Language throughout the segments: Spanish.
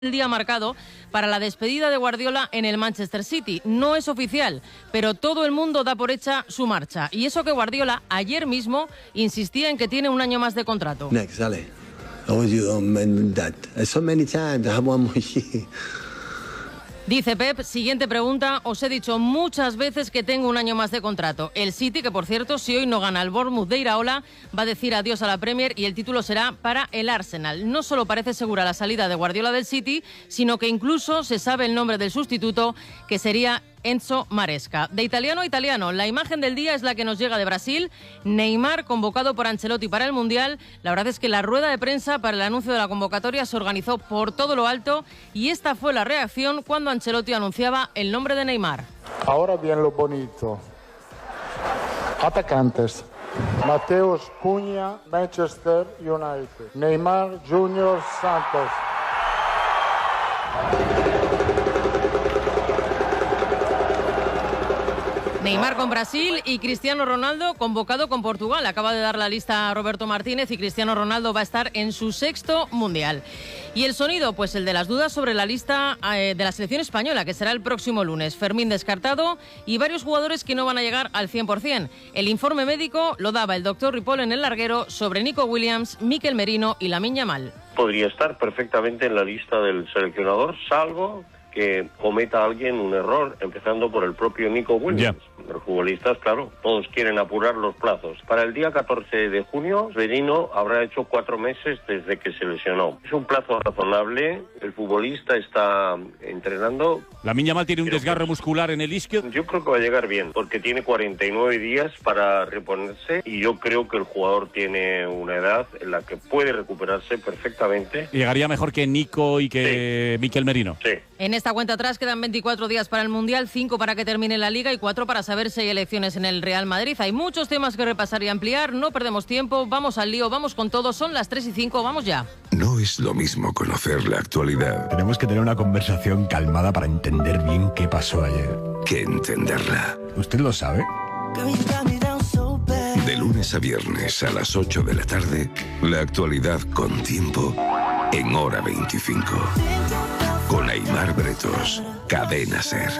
El día marcado para la despedida de Guardiola en el Manchester City. No es oficial, pero todo el mundo da por hecha su marcha. Y eso que Guardiola ayer mismo insistía en que tiene un año más de contrato. Next, Ali. So many times, I have one more year. Dice Pep, siguiente pregunta, os he dicho muchas veces que tengo un año más de contrato. El City, que por cierto, si hoy no gana el Bournemouth de Iraola, va a decir adiós a la Premier y el título será para el Arsenal. No solo parece segura la salida de Guardiola del City, sino que incluso se sabe el nombre del sustituto, que sería Enzo Maresca. De italiano a italiano, la imagen del día es la que nos llega de Brasil. Neymar, convocado por Ancelotti para el Mundial. La verdad es que la rueda de prensa para el anuncio de la convocatoria se organizó por todo lo alto y esta fue la reacción cuando Ancelotti anunciaba el nombre de Neymar. Ahora bien lo bonito. Atacantes. Mateus Cunha, Manchester United. Neymar Junior Santos. Neymar con Brasil y Cristiano Ronaldo convocado con Portugal. Acaba de dar la lista a Roberto Martínez y Cristiano Ronaldo va a estar en su 6º Mundial. Y el sonido, pues el de las dudas sobre la lista de la selección española, que será el próximo lunes. Fermín descartado y varios jugadores que no van a llegar al 100%. El informe médico lo daba el doctor Ripoll en El Larguero sobre Nico Williams, Mikel Merino y Lamine Yamal. Podría estar perfectamente en la lista del seleccionador, salvo que cometa alguien un error, empezando por el propio Nico Williams. Los futbolistas, claro, todos quieren apurar los plazos. Para el día 14 de junio, Merino habrá hecho 4 meses desde que se lesionó. Es un plazo razonable, el futbolista está entrenando. Lamine Yamal tiene un desgarro muscular en el isquio. Yo creo que va a llegar bien, porque tiene 49 días para reponerse y yo creo que el jugador tiene una edad en la que puede recuperarse perfectamente. Llegaría mejor que Nico y que Mikel Merino. Sí. En esta cuenta atrás quedan 24 días para el Mundial, 5 para que termine la Liga y 4 para saber si hay elecciones en el Real Madrid. Hay muchos temas que repasar y ampliar, no perdemos tiempo, vamos al lío, vamos con todo, son las 3:05, vamos ya. No es lo mismo conocer la actualidad. Tenemos que tener una conversación calmada para entender bien qué pasó ayer. Que entenderla. ¿Usted lo sabe? De lunes a viernes a las 8 de la tarde, la actualidad con tiempo en Hora 25. Con Aimar Bretos, Cadena SER.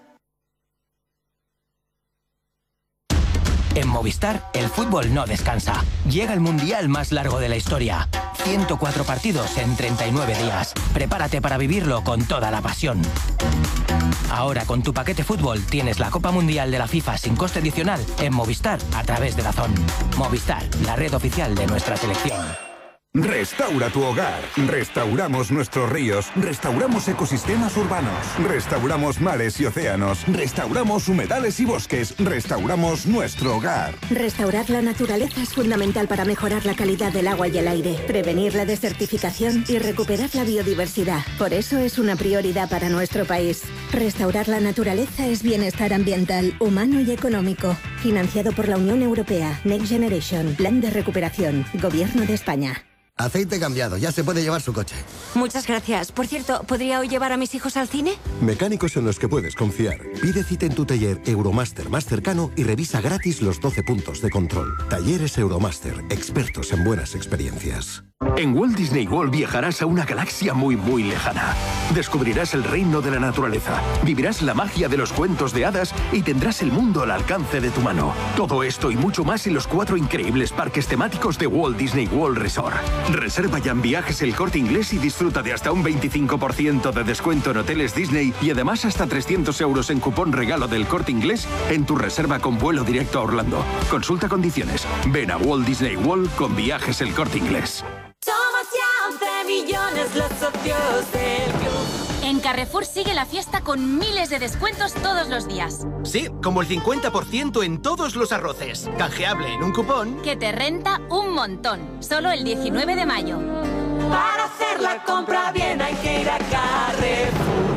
En Movistar, el fútbol no descansa. Llega el mundial más largo de la historia. 104 partidos en 39 días. Prepárate para vivirlo con toda la pasión. Ahora con tu paquete fútbol tienes la Copa Mundial de la FIFA sin coste adicional en Movistar a través de DAZN. Movistar, la red oficial de nuestra selección. Restaura tu hogar. Restauramos nuestros ríos. Restauramos ecosistemas urbanos. Restauramos mares y océanos. Restauramos humedales y bosques. Restauramos nuestro hogar. Restaurar la naturaleza es fundamental para mejorar la calidad del agua y el aire, prevenir la desertificación y recuperar la biodiversidad. Por eso es una prioridad para nuestro país. Restaurar la naturaleza es bienestar ambiental, humano y económico. Financiado por la Unión Europea. Next Generation. Plan de recuperación. Gobierno de España. Aceite cambiado, ya se puede llevar su coche. Muchas gracias. Por cierto, ¿podría hoy llevar a mis hijos al cine? Mecánicos en los que puedes confiar. Pide cita en tu taller Euromaster más cercano y revisa gratis los 12 puntos de control. Talleres Euromaster, expertos en buenas experiencias. En Walt Disney World viajarás a una galaxia muy lejana. Descubrirás el reino de la naturaleza, vivirás la magia de los cuentos de hadas y tendrás el mundo al alcance de tu mano. Todo esto y mucho más en los 4 increíbles parques temáticos de Walt Disney World Resort. Reserva ya en Viajes El Corte Inglés y disfruta de hasta un 25% de descuento en hoteles Disney y además hasta 300 euros en cupón regalo del Corte Inglés en tu reserva con vuelo directo a Orlando. Consulta condiciones. Ven a Walt Disney World con Viajes El Corte Inglés. Somos ya 11 millones los socios del club. En Carrefour sigue la fiesta con miles de descuentos todos los días. Sí, como el 50% en todos los arroces. Canjeable en un cupón que te renta un montón. Solo el 19 de mayo. Para hacer la compra bien hay que ir a Carrefour.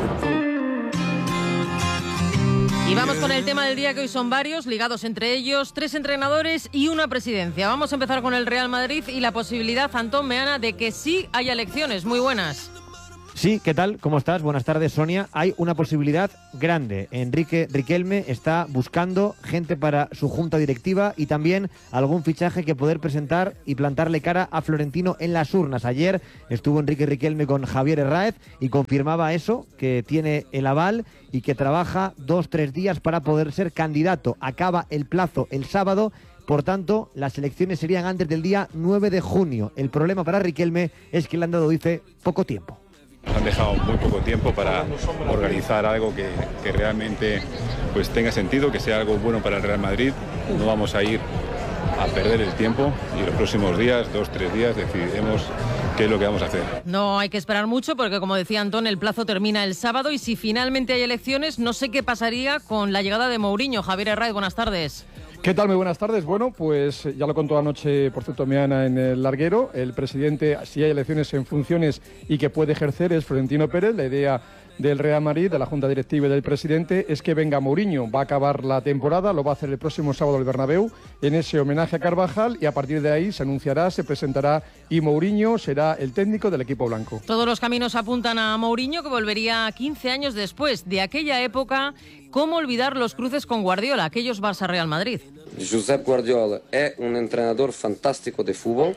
Y vamos con el tema del día, que hoy son varios, ligados entre ellos 3 entrenadores y una presidencia. Vamos a empezar con el Real Madrid y la posibilidad, Antón Meana, de que sí haya elecciones. Muy buenas. Sí, ¿qué tal? ¿Cómo estás? Buenas tardes, Sonia. Hay una posibilidad grande. Enrique Riquelme está buscando gente para su junta directiva y también algún fichaje que poder presentar y plantarle cara a Florentino en las urnas. Ayer estuvo Enrique Riquelme con Javier Herráez y confirmaba eso, que tiene el aval y que trabaja 2-3 días para poder ser candidato. Acaba el plazo el sábado. Por tanto, las elecciones serían antes del día 9 de junio. El problema para Riquelme es que le han dado, dice, poco tiempo. Nos han dejado muy poco tiempo para organizar algo que realmente pues tenga sentido, que sea algo bueno para el Real Madrid. No vamos a ir a perder el tiempo y los próximos días, 2-3 días, decidiremos qué es lo que vamos a hacer. No hay que esperar mucho porque, como decía Antón, el plazo termina el sábado y si finalmente hay elecciones, no sé qué pasaría con la llegada de Mourinho. Javier Herráez, buenas tardes. ¿Qué tal? Muy buenas tardes. Bueno, pues ya lo contó anoche, por cierto, Meana en el larguero. El presidente, si hay elecciones en funciones y que puede ejercer, es Florentino Pérez. La idea del Real Madrid, de la Junta Directiva y del presidente, es que venga Mourinho. Va a acabar la temporada, lo va a hacer el próximo sábado en el Bernabéu, en ese homenaje a Carvajal, y a partir de ahí se anunciará, se presentará y Mourinho será el técnico del equipo blanco. Todos los caminos apuntan a Mourinho, que volvería 15 años después de aquella época. ¿Cómo olvidar los cruces con Guardiola, aquellos Barça-Real Madrid? Josep Guardiola es un entrenador fantástico de fútbol,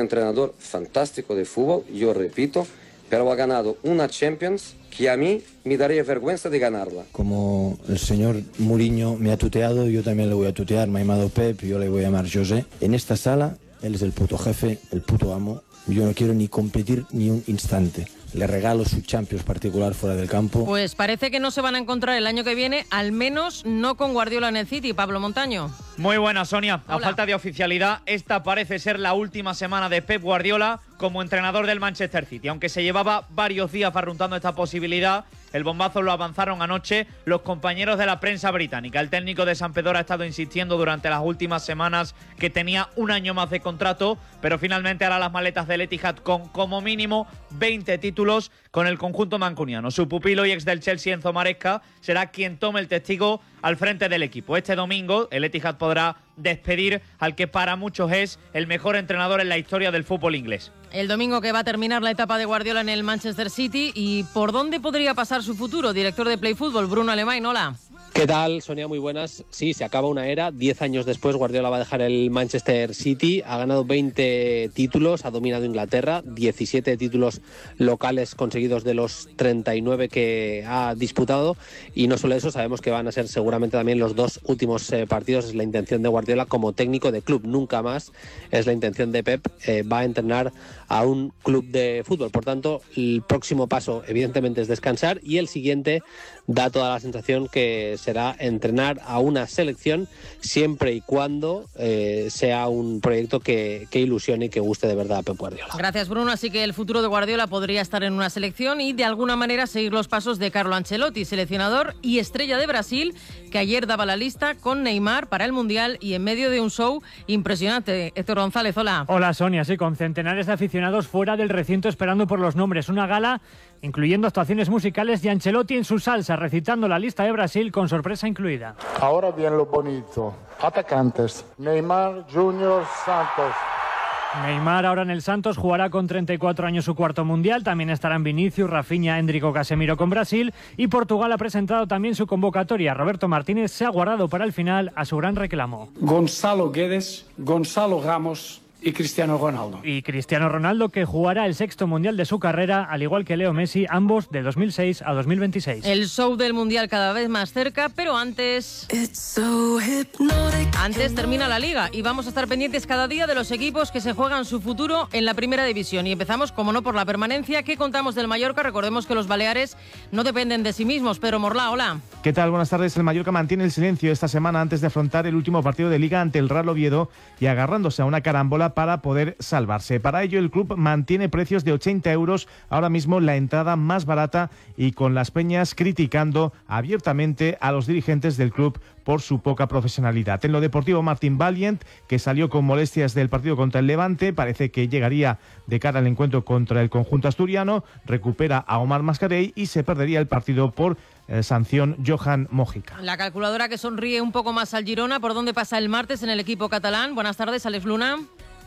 yo repito, pero ha ganado una Champions que a mí me daría vergüenza de ganarla. Como el señor Mourinho me ha tuteado, yo también le voy a tutear. Me ha llamado Pep, yo le voy a llamar José. En esta sala, él es el puto jefe, el puto amo. Yo no quiero ni competir ni un instante. Le regalo su Champions particular fuera del campo. Pues parece que no se van a encontrar el año que viene, al menos no con Guardiola en el City. Pablo Montaño. Muy buena, Sonia. Hola. A falta de oficialidad, esta parece ser la última semana de Pep Guardiola como entrenador del Manchester City. Aunque se llevaba varios días barruntando esta posibilidad, el bombazo lo avanzaron anoche los compañeros de la prensa británica. El técnico de San Pedro ha estado insistiendo durante las últimas semanas que tenía un año más de contrato, pero finalmente hará las maletas del Etihad con como mínimo 20 títulos con el conjunto mancuniano. Su pupilo y ex del Chelsea, Enzo Maresca, será quien tome el testigo al frente del equipo. Este domingo el Etihad podrá despedir al que para muchos es el mejor entrenador en la historia del fútbol inglés. El domingo que va a terminar la etapa de Guardiola en el Manchester City. ¿Y por dónde podría pasar su futuro? Director de Play Fútbol, Bruno Alemán, hola. ¿Qué tal, Sonia? Muy buenas. Sí, se acaba una era. 10 años después Guardiola va a dejar el Manchester City. Ha ganado 20 títulos, ha dominado Inglaterra, 17 títulos locales conseguidos de los 39 que ha disputado. Y no solo eso, sabemos que van a ser seguramente también los dos últimos partidos. Es la intención de Guardiola como técnico de club. Nunca más es la intención de Pep. Va a entrenar a un club de fútbol. Por tanto, el próximo paso evidentemente es descansar y el siguiente da toda la sensación que será entrenar a una selección siempre y cuando sea un proyecto que ilusione y que guste de verdad a Pep Guardiola. Gracias, Bruno. Así que el futuro de Guardiola podría estar en una selección y de alguna manera seguir los pasos de Carlo Ancelotti, seleccionador y estrella de Brasil, que ayer daba la lista con Neymar para el Mundial y en medio de un show impresionante. Héctor González, hola. Hola, Sonia. Sí, con centenares de aficionados fuera del recinto esperando por los nombres. Una gala incluyendo actuaciones musicales y Ancelotti en su salsa, recitando la lista de Brasil con sorpresa incluida. Ahora bien lo bonito. Atacantes. Neymar, Junior, Santos. Neymar ahora en el Santos jugará con 34 años su cuarto mundial. También estarán Vinicius, Rafinha, Endrick, Casemiro con Brasil. Y Portugal ha presentado también su convocatoria. Roberto Martínez se ha guardado para el final a su gran reclamo. Gonzalo Guedes, Gonzalo Ramos y Cristiano Ronaldo. Y Cristiano Ronaldo, que jugará el sexto mundial de su carrera, al igual que Leo Messi, ambos de 2006 a 2026. El show del mundial cada vez más cerca, pero antes termina la Liga y vamos a estar pendientes cada día de los equipos que se juegan su futuro en la primera división. Y empezamos, como no, por la permanencia. ¿Qué contamos del Mallorca? Recordemos que los Baleares no dependen de sí mismos. Pedro Morlá, hola. ¿Qué tal? Buenas tardes. El Mallorca mantiene el silencio esta semana antes de afrontar el último partido de Liga ante el Real Oviedo y agarrándose a una carambola para poder salvarse. Para ello, el club mantiene precios de 80 euros, ahora mismo la entrada más barata, y con las peñas criticando abiertamente a los dirigentes del club por su poca profesionalidad. En lo deportivo, Martín Valiant, que salió con molestias del partido contra el Levante, parece que llegaría de cara al encuentro contra el conjunto asturiano, recupera a Omar Mascarell y se perdería el partido por sanción Johan Mojica. La calculadora que sonríe un poco más al Girona. ¿Por dónde pasa el martes en el equipo catalán? Buenas tardes, Alex Luna.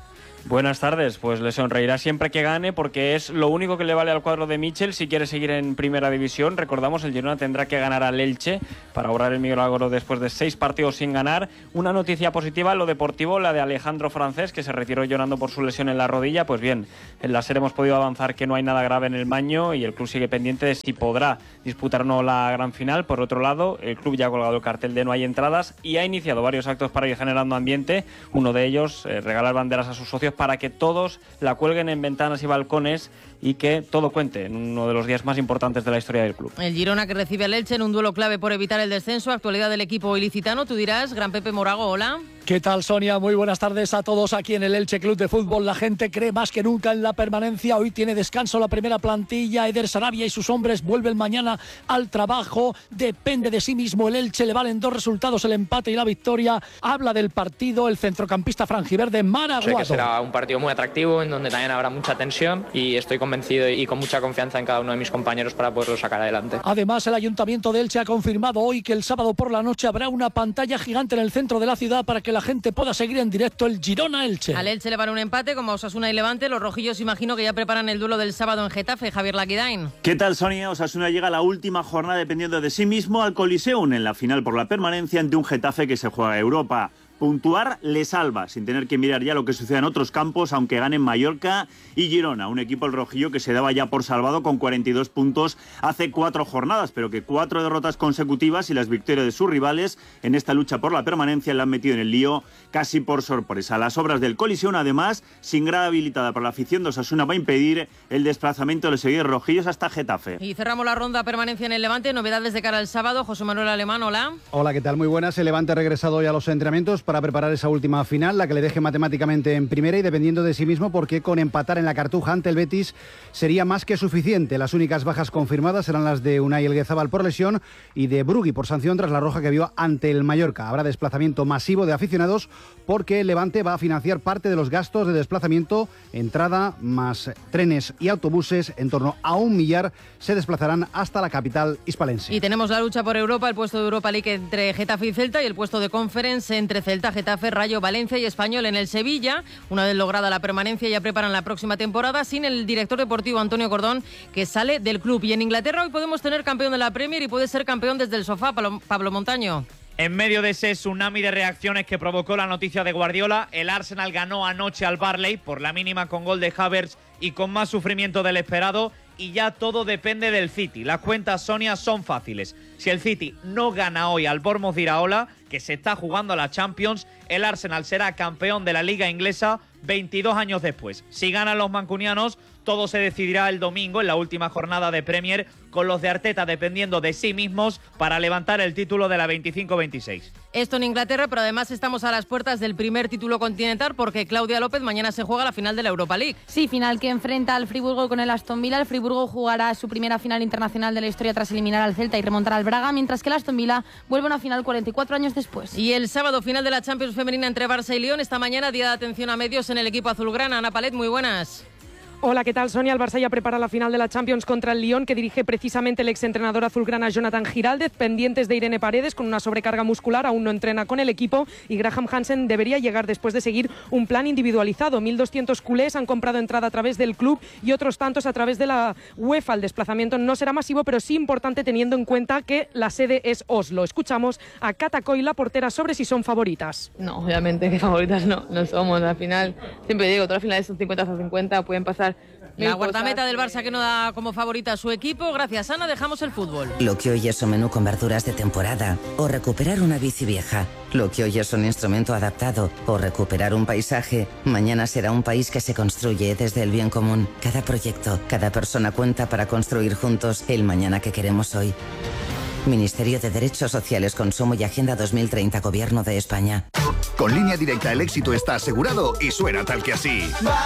Buenas tardes, pues le sonreirá siempre que gane porque es lo único que le vale al cuadro de Michel si quiere seguir en primera división. Recordamos, el Girona tendrá que ganar al Elche para ahorrar el milagro después de 6 partidos sin ganar. Una noticia positiva en lo deportivo, la de Alejandro Francés, que se retiró llorando por su lesión en la rodilla. Pues bien, en la SER hemos podido avanzar que no hay nada grave en el maño y el club sigue pendiente de si podrá disputar o no la gran final. Por otro lado, el club ya ha colgado el cartel de no hay entradas y ha iniciado varios actos para ir generando ambiente. Uno de ellos, regalar banderas a sus socios para que todos la cuelguen en ventanas y balcones y que todo cuente en uno de los días más importantes de la historia del club. El Girona que recibe al Elche en un duelo clave por evitar el descenso. Actualidad del equipo ilicitano. Tú dirás, Gran Pepe Morago, hola. ¿Qué tal, Sonia? Muy buenas tardes a todos aquí en el Elche Club de Fútbol. La gente cree más que nunca en la permanencia. Hoy tiene descanso la primera plantilla. Eder Sarabia y sus hombres vuelven mañana al trabajo. Depende de sí mismo el Elche. Le valen 2 resultados, el empate y la victoria. Habla del partido el centrocampista franjiverde Mara Aguado. Sé que será un partido muy atractivo en donde también habrá mucha tensión y estoy convencido y con mucha confianza en cada uno de mis compañeros para poderlo sacar adelante. Además, el Ayuntamiento de Elche ha confirmado hoy que el sábado por la noche habrá una pantalla gigante en el centro de la ciudad para que la gente pueda seguir en directo el Girona-Elche. Al Elche le vale un empate como Osasuna y Levante. Los rojillos imagino que ya preparan el duelo del sábado en Getafe. Javier Laquidain. ¿Qué tal, Sonia? Osasuna llega a la última jornada dependiendo de sí mismo al Coliseum en la final por la permanencia ante un Getafe que se juega a Europa. Puntuar le salva, sin tener que mirar ya lo que sucede en otros campos, aunque ganen Mallorca y Girona, un equipo el rojillo que se daba ya por salvado con 42 puntos hace 4 jornadas, pero que 4 derrotas consecutivas y las victorias de sus rivales en esta lucha por la permanencia le han metido en el lío casi por sorpresa. Las obras del Coliseum, además, sin grada habilitada para la afición de Osasuna, va a impedir el desplazamiento de los seguidores rojillos hasta Getafe. Y cerramos la ronda permanencia en el Levante. Novedades de cara al sábado. José Manuel Alemán, hola. Hola, ¿qué tal? Muy buenas. El Levante ha regresado hoy a los entrenamientos para preparar esa última final, la que le deje matemáticamente en primera y dependiendo de sí mismo, porque con empatar en la Cartuja ante el Betis sería más que suficiente. Las únicas bajas confirmadas serán las de Unai Elguezabal por lesión y de Brugui por sanción tras la roja que vio ante el Mallorca. Habrá desplazamiento masivo de aficionados porque el Levante va a financiar parte de los gastos de desplazamiento, entrada más trenes y autobuses. En torno a 1 millar se desplazarán hasta la capital hispalense. Y tenemos la lucha por Europa, el puesto de Europa League entre Getafe y Celta y el puesto de Conference entre Celta, Getafe, Rayo, Valencia y Español. En el Sevilla, una vez lograda la permanencia, ya preparan la próxima temporada sin el director deportivo Antonio Cordón, que sale del club. Y en Inglaterra hoy podemos tener campeón de la Premier y puede ser campeón desde el sofá. Pablo Montaño. En medio de ese tsunami de reacciones que provocó la noticia de Guardiola, el Arsenal ganó anoche al Burnley por la mínima con gol de Havertz y con más sufrimiento del esperado, y ya todo depende del City. Las cuentas, Sonia, son fáciles. Si el City no gana hoy al Bournemouth de Iraola, que se está jugando a la Champions, el Arsenal será campeón de la Liga Inglesa 22 años después. Si ganan los mancunianos, todo se decidirá el domingo en la última jornada de Premier, con los de Arteta dependiendo de sí mismos para levantar el título de la 25-26. Esto en Inglaterra, pero además estamos a las puertas del primer título continental porque Claudia López, mañana se juega la final de la Europa League. Sí, final que enfrenta al Friburgo con el Aston Villa. El Friburgo jugará su primera final internacional de la historia tras eliminar al Celta y remontar al Braga, mientras que el Aston Villa vuelve a una final 44 años después. Y el sábado, final de la Champions femenina entre Barça y Lyon. Esta mañana, día de atención a medios en el equipo azulgrana. Ana Palet, muy buenas. Hola, ¿qué tal, Sonia? El Barça ya prepara la final de la Champions contra el Lyon, que dirige precisamente el exentrenador azulgrana Jonathan Giraldez, pendientes de Irene Paredes con una sobrecarga muscular, aún no entrena con el equipo, y Graham Hansen debería llegar después de seguir un plan individualizado. 1.200 culés han comprado entrada a través del club y otros tantos a través de la UEFA. El desplazamiento no será masivo, pero sí importante teniendo en cuenta que la sede es Oslo. Escuchamos a Cata Coy, la portera, sobre si son favoritas. No, obviamente que favoritas no somos. Al final, siempre digo, todas las finales son 50-50, pueden pasar. La guardameta del Barça que no da como favorita a su equipo. Gracias, Ana, dejamos el fútbol. Lo que hoy es un menú con verduras de temporada o recuperar una bici vieja. Lo que hoy es un instrumento adaptado o recuperar un paisaje, mañana será un país que se construye desde el bien común. Cada proyecto, cada persona cuenta para construir juntos el mañana que queremos hoy. Ministerio de Derechos Sociales, Consumo y Agenda 2030, Gobierno de España. Con Línea Directa el éxito está asegurado y suena tal que así.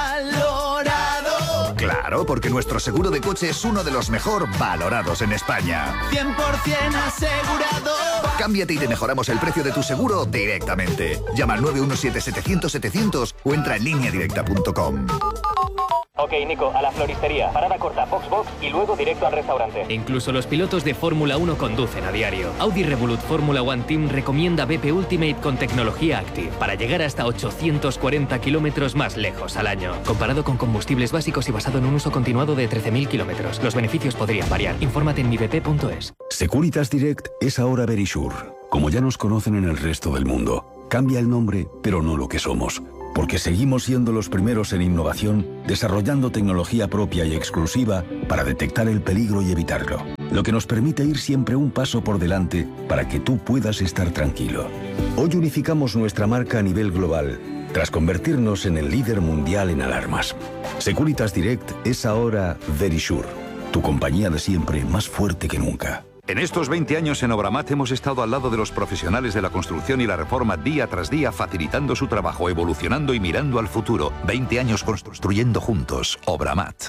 Valorado. Claro, porque nuestro seguro de coche es uno de los mejor valorados en España. 100% asegurado. Cámbiate y te mejoramos el precio de tu seguro directamente. Llama al 917-700-700 o entra en lineadirecta.com. Ok, Nico, a la floristería. Parada corta, Foxbox y luego directo al restaurante. Incluso los pilotos de Fórmula 1 conducen a diario. Audi Revolut Fórmula One Team recomienda BP Ultimate con tecnología Active para llegar hasta 840 kilómetros más lejos al año. Comparado con combustibles básicos y basado en un uso continuado de 13.000 kilómetros. Los beneficios podrían variar. Infórmate en mibp.es. Securitas Direct es ahora Verisure. Como ya nos conocen en el resto del mundo. Cambia el nombre, pero no lo que somos. Porque seguimos siendo los primeros en innovación, desarrollando tecnología propia y exclusiva para detectar el peligro y evitarlo. Lo que nos permite ir siempre un paso por delante para que tú puedas estar tranquilo. Hoy unificamos nuestra marca a nivel global, tras convertirnos en el líder mundial en alarmas. Securitas Direct es ahora Verisure, tu compañía de siempre más fuerte que nunca. En estos 20 años en Obramat hemos estado al lado de los profesionales de la construcción y la reforma día tras día, facilitando su trabajo, evolucionando y mirando al futuro. 20 años construyendo juntos. Obramat.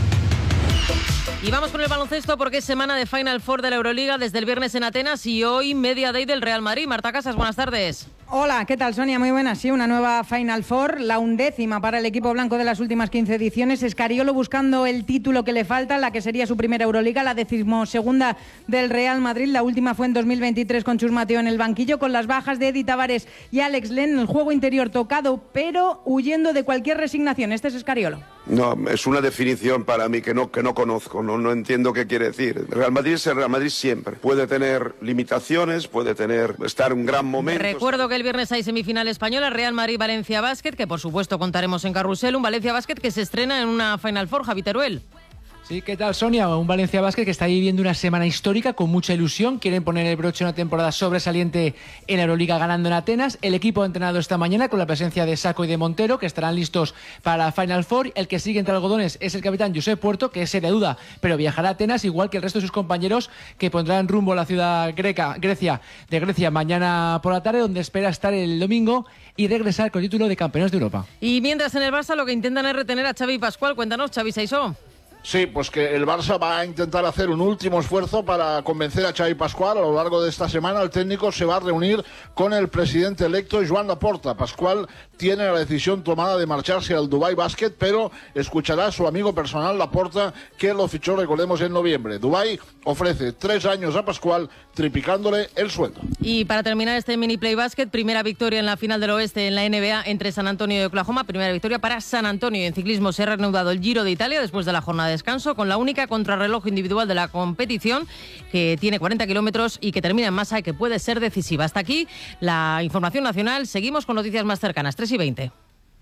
Y vamos con el baloncesto porque es semana de Final Four de la Euroliga desde el viernes en Atenas y hoy media day del Real Madrid. Marta Casas, buenas tardes. Hola, ¿qué tal, Sonia? Muy buenas. Sí, una nueva Final Four, la 11ª para el equipo blanco de las últimas 15 ediciones. Escariolo buscando el título que le falta, la que sería su primera Euroliga, la 12ª del Real Madrid. La última fue en 2023 con Chus Mateo en el banquillo, con las bajas de Eddie Tavares y Alex Len. El juego interior tocado, pero huyendo de cualquier resignación. Este es Escariolo. No, es una definición para mí que no conozco, no entiendo qué quiere decir. Real Madrid es el Real Madrid siempre. Puede tener limitaciones, puede estar en un gran momento. Recuerdo que el viernes hay semifinal española, Real Madrid-Valencia Basket, que por supuesto contaremos en Carrusel, un Valencia Basket que se estrena en una Final Four, Javi Teruel. Sí, ¿qué tal, Sonia? Un Valencia Basket que está viviendo una semana histórica con mucha ilusión. Quieren poner el broche a una temporada sobresaliente en la Euroliga ganando en Atenas. El equipo ha entrenado esta mañana con la presencia de Sacco y de Montero, que estarán listos para la Final Four. El que sigue entre algodones es el capitán Josep Puerto, que es seria duda, pero viajará a Atenas, igual que el resto de sus compañeros, que pondrán rumbo a la ciudad de Grecia mañana por la tarde, donde espera estar el domingo y regresar con el título de campeones de Europa. Y mientras en el Barça lo que intentan es retener a Xavi Pascual. Cuéntanos, Xavi Saisó. Sí, pues que el Barça va a intentar hacer un último esfuerzo para convencer a Xavi Pascual. A lo largo de esta semana el técnico se va a reunir con el presidente electo Joan Laporta. Pascual tiene la decisión tomada de marcharse al Dubai Basket, pero escuchará a su amigo personal Laporta, que lo fichó, recordemos, en noviembre. Dubai ofrece 3 años a Pascual, triplicándole el sueldo. Y para terminar este mini play basket, primera victoria en la final del oeste en la NBA entre San Antonio y Oklahoma. Primera victoria para San Antonio. En ciclismo se ha reanudado el Giro de Italia después de la jornada de descanso, con la única contrarreloj individual de la competición, que tiene 40 kilómetros y que termina en masa y que puede ser decisiva. Hasta aquí la información nacional. Seguimos con noticias más cercanas, 3:20.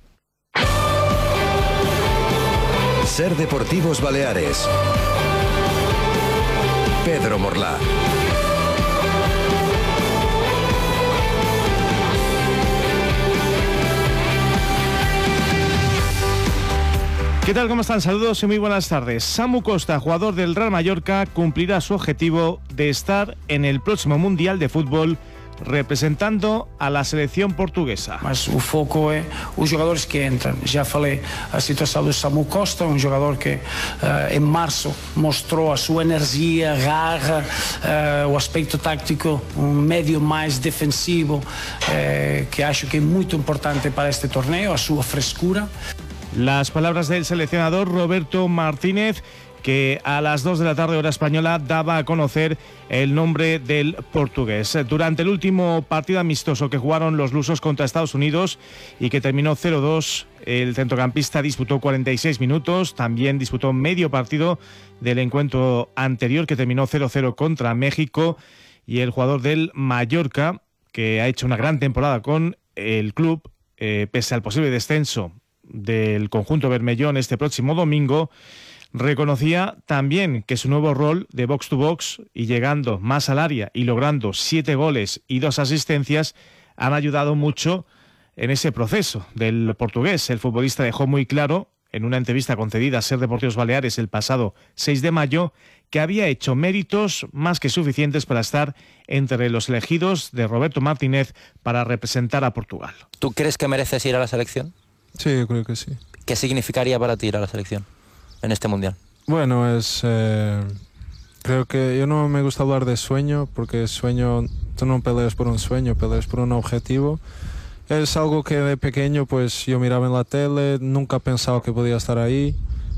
Ser Deportivos Baleares. Pedro Morlá. ¿Qué tal? ¿Cómo están? Saludos y muy buenas tardes. Samu Costa, jugador del Real Mallorca, cumplirá su objetivo de estar en el próximo Mundial de Fútbol representando a la selección portuguesa. Mas o foco é os jogadores que entram. Já falei a situação do Samu Costa, jogador que em março mostrou a sua energia, garra, o aspecto táctico, médio mais defensivo, que acho que é muito importante para este torneo, a sua frescura. Las palabras del seleccionador Roberto Martínez, que a las 2 de la tarde hora española daba a conocer el nombre del portugués. Durante el último partido amistoso que jugaron los lusos contra Estados Unidos y que terminó 0-2, el centrocampista disputó 46 minutos, también disputó medio partido del encuentro anterior que terminó 0-0 contra México, y el jugador del Mallorca, que ha hecho una gran temporada con el club, pese al posible descenso del conjunto bermellón este próximo domingo, reconocía también que su nuevo rol de box to box y llegando más al área y logrando 7 goles y 2 asistencias han ayudado mucho en ese proceso del portugués. El futbolista dejó muy claro en una entrevista concedida a Ser Deportivos Baleares el pasado 6 de mayo que había hecho méritos más que suficientes para estar entre los elegidos de Roberto Martínez para representar a Portugal. ¿Tú crees que mereces ir a la selección? Sí, yo creo que sí. ¿Qué significaría para ti ir a la selección en este mundial? Bueno, creo que yo no me gusta hablar de sueño, porque sueño, tú no peleas por un sueño, peleas por un objetivo, es algo que de pequeño pues yo miraba en la tele, nunca pensaba que podía estar ahí.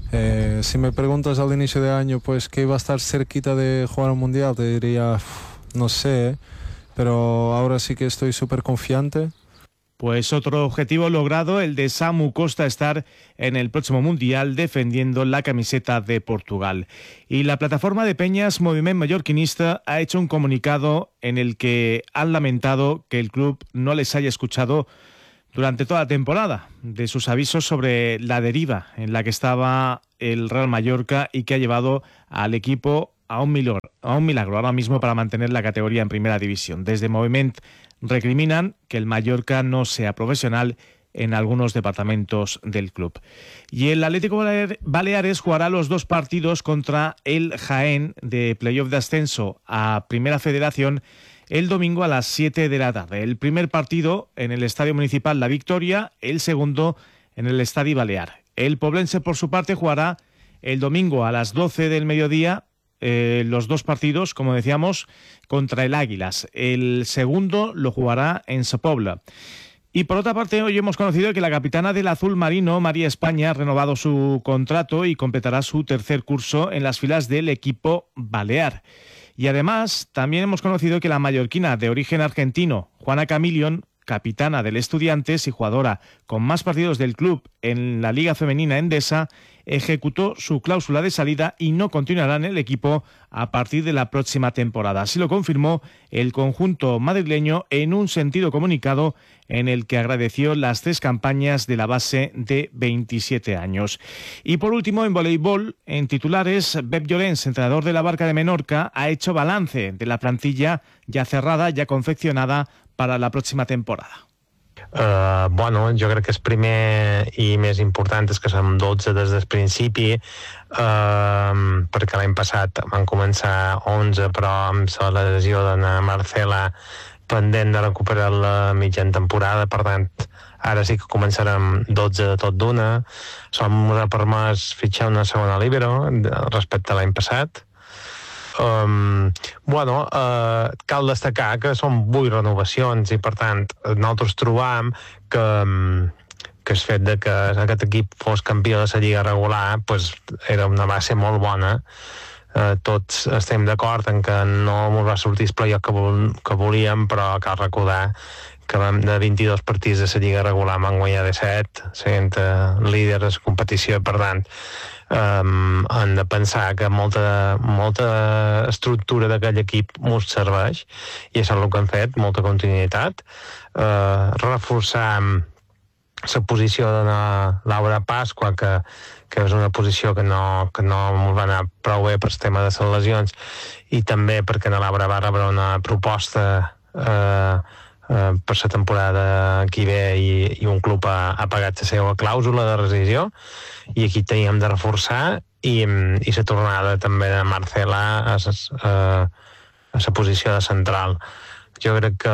Si me preguntas al inicio de año pues que iba a estar cerquita de jugar un mundial, te diría, no sé, pero ahora sí que estoy súper confiante. Pues otro objetivo logrado, el de Samu Costa, estar en el próximo Mundial defendiendo la camiseta de Portugal. Y la plataforma de peñas Moviment Mallorquinista ha hecho un comunicado en el que han lamentado que el club no les haya escuchado durante toda la temporada de sus avisos sobre la deriva en la que estaba el Real Mallorca y que ha llevado al equipo a un milagro ahora mismo para mantener la categoría en primera división. Desde Moviment recriminan que el Mallorca no sea profesional en algunos departamentos del club. Y el Atlético Baleares jugará los 2 partidos contra el Jaén de playoff de ascenso a Primera Federación el domingo a las 7 de la tarde. El primer partido en el Estadio Municipal La Victoria, el segundo en el Estadio Balear. El Poblense, por su parte, jugará el domingo a las 12 del mediodía los 2 partidos, como decíamos, contra el Águilas. El segundo lo jugará en Sepobla. Y por otra parte, hoy hemos conocido que la capitana del azul marino, María España, ha renovado su contrato y completará su tercer curso en las filas del equipo balear. Y además, también hemos conocido que la mallorquina de origen argentino, Juana Camilion, capitana del Estudiantes y jugadora con más partidos del club en la Liga Femenina Endesa, ejecutó su cláusula de salida y no continuará en el equipo a partir de la próxima temporada. Así lo confirmó el conjunto madrileño en un sentido comunicado en el que agradeció las 3 campañas de la base de 27 años. Y por último, en voleibol, en titulares, Pep Llorens, entrenador de la Barca de Menorca, ha hecho balance de la plantilla ya cerrada, ya confeccionada para la próxima temporada. Bueno, jo crec que és primer i més important és que som 12 des del principi, perquè l'any passat van començar 11, però amb la lesió d'Anna Marcela pendent de recuperar la mitjana temporada, per tant, ara sí que començarem 12 de tot d'una. Som permès fitxar una segona líbero respecte a l'any passat. Cal destacar que són 8 renovacions i per tant nosaltres trobam que el fet de que aquest equip fos campió de la Lliga regular era una base molt bona. Tots estem d'acord en que no ens va sortir el playoff que volíem, però cal recordar que de 22 partits de la Lliga regular van guanyar 17, sent líder de la competició. Per tant, han de pensar que molta estructura d'aquell equip ens serveix i això és el que han fet, molta continuïtat. Reforçar la posició de Laura Pasqua, que és una posició que no ens va anar prou bé per el tema de les lesions, i també perquè la Laura va rebre una proposta per la temporada que ve i un club ha pagat la seva clàusula de rescissió i aquí teníem de reforçar i la tornada també de Marcela a la posició de central. Jo crec que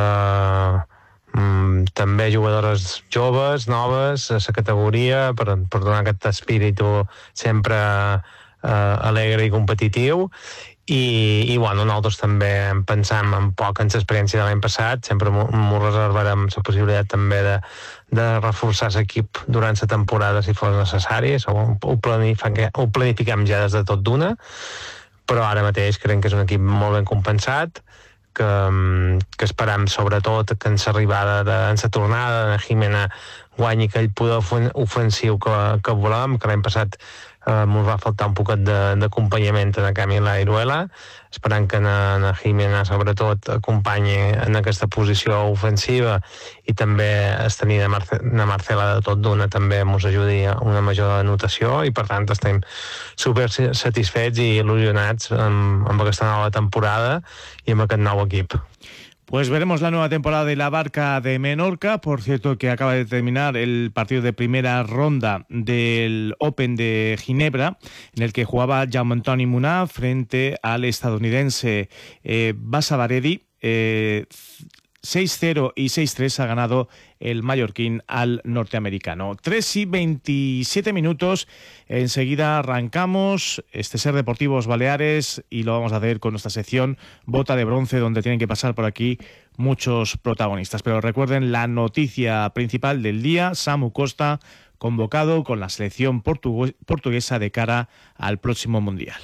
també jugadores joves, noves, a la categoria per donar aquest espíritu sempre alegre i competitiu. I nosaltres també pensam un poc en l'experiència de l'any passat, sempre m'ho reservarem la possibilitat també de reforçar l'equip durant la temporada si fos necessari. Ho planifiquem ja des de tot d'una, però ara mateix creiem que és un equip molt ben compensat, que esperem sobretot que en l'arribada en la tornada de Jimena guanyi aquell poder ofensiu que volem, que l'any passat ens va faltar un poquet d'acompanyament en Camila Iruela, esperant que na Jimena sobretot acompanyi en aquesta posició ofensiva i també tenir na Marcela de tot d'una també ens ajudi a una major anotació i per tant estem super satisfets i il·lusionats amb aquesta nova temporada i amb aquest nou equip. Pues veremos la nueva temporada de la Barca de Menorca. Por cierto, que acaba de terminar el partido de primera ronda del Open de Ginebra, en el que jugaba Jaume Antoni Munar frente al estadounidense Basa Baredi. 6-0 y 6-3 ha ganado el mallorquín al norteamericano. 3:27 minutos. Enseguida arrancamos este Ser Deportivos Baleares y lo vamos a hacer con nuestra sección Bota de Bronce, donde tienen que pasar por aquí muchos protagonistas. Pero recuerden la noticia principal del día: Samu Costa convocado con la selección portuguesa de cara al próximo Mundial.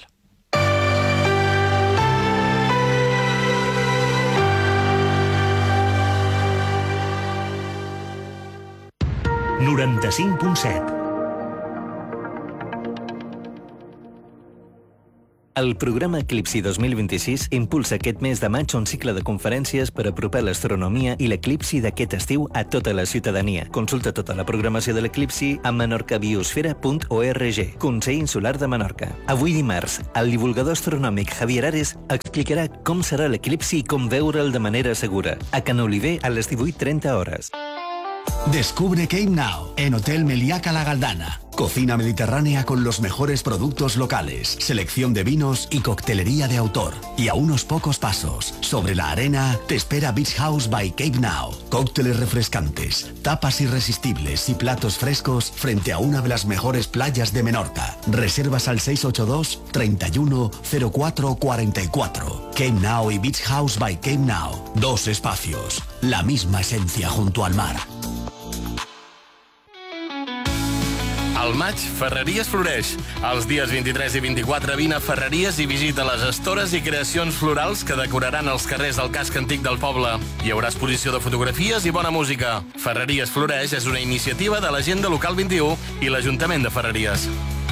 El programa Eclipsi 2026 impulsa aquest mes de maig un cicle de conferències per apropar l'astronomia i l'eclipsi d'aquest estiu a tota la ciutadania. Consulta tota la programació de l'eclipsi a menorcabiosfera.org. Consell Insular de Menorca. Avui dimarts, el divulgador astronòmic Javier Ares explicarà com serà l'eclipsi i com veure'l de manera segura. A Can Oliver a les 18:30 hores. Descubre Cape Now en Hotel Meliaca La Galdana. Cocina mediterránea con los mejores productos locales, selección de vinos y coctelería de autor. Y a unos pocos pasos, sobre la arena, te espera Beach House by Cape Now. Cócteles refrescantes, tapas irresistibles y platos frescos frente a una de las mejores playas de Menorca. Reservas al 682 31 04 44. Cape Now y Beach House by Cape Now. 2 espacios, la misma esencia junto al mar. Al maig, Ferreries floreix. Els dies 23 i 24 vine a Ferreries i visita les estores i creacions florals que decoraran els carrers del casc antic del poble. Hi haurà exposició de fotografies i bona música. Ferreries floreix és una iniciativa de l'Agenda Local 21 i l'Ajuntament de Ferreries.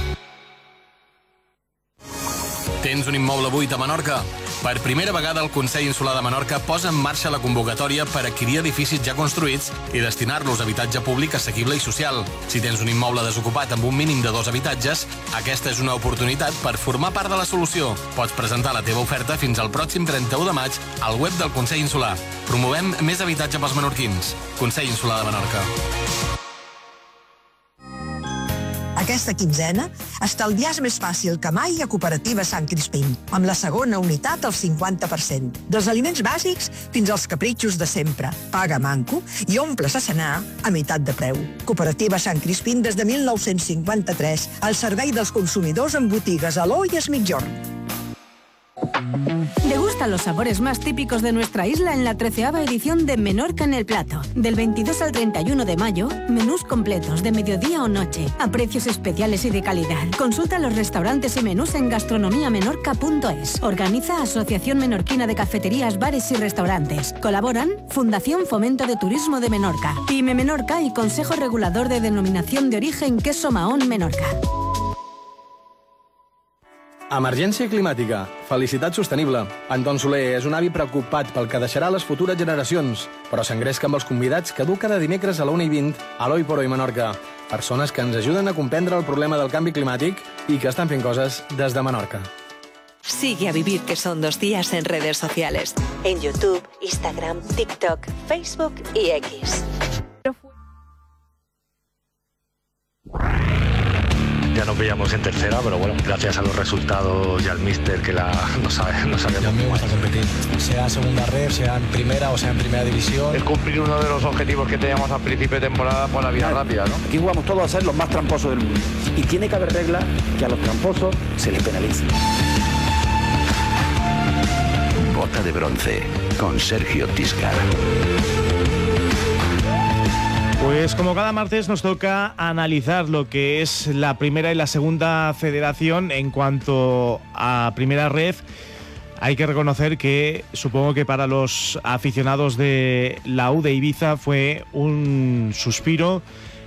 Tens un immoble buit a Menorca? Per primera vegada, el Consell Insular de Menorca posa en marxa la convocatòria per adquirir edificis ja construïts i destinar-los a habitatge públic assequible i social. Si tens un immoble desocupat amb un mínim de 2 habitatges, aquesta és una oportunitat per formar part de la solució. Pots presentar la teva oferta fins al pròxim 31 de maig al web del Consell Insular. Promovem més habitatge pels menorquins. Consell Insular de Menorca. Aquesta quinzena, estalviar és més fàcil que mai a Cooperativa Sant Crispín, amb la segona unitat al 50%. Dels aliments bàsics fins als capritxos de sempre. Paga manco i omples a cenar a meitat de preu. Cooperativa Sant Crispín des de 1953, al servei dels consumidors en botigues Aló i Es Migjorn. Degustan los sabores más típicos de nuestra isla en la 13ª edición de Menorca en el Plato. Del 22 al 31 de mayo, menús completos de mediodía o noche, a precios especiales y de calidad. Consulta los restaurantes y menús en gastronomiamenorca.es. Organiza Asociación Menorquina de Cafeterías, Bares y Restaurantes. Colaboran Fundación Fomento de Turismo de Menorca, PYME Menorca y Consejo Regulador de Denominación de Origen Queso Mahón Menorca. Emergència climàtica, felicitat sostenible. Anton Soler és un avi preocupat pel que deixarà a les futures generacions, però s'engresca amb els convidats que du cada dimecres a la 1:20 a l'Oi por Hoy Menorca. Persones que ens ajuden a comprendre el problema del canvi climàtic i que estan fent coses des de Menorca. Sigue a Vivir que son 2 días en redes sociales. En YouTube, Instagram, TikTok, Facebook y X. Ya nos veíamos en tercera, pero bueno, gracias a los resultados y al míster que no sabemos. A mí me gusta competir, sea segunda red, sea en primera o sea en primera división. Es cumplir uno de los objetivos que teníamos al principio de temporada por la vida rápida, ¿no? Aquí jugamos todos a ser los más tramposos del mundo. Y tiene que haber reglas que a los tramposos se les penalice. Bota de Bronce, con Sergio Tiscar. Pues como cada martes nos toca analizar lo que es la primera y la segunda federación. En cuanto a primera red, hay que reconocer que supongo que para los aficionados de la U de Ibiza fue un suspiro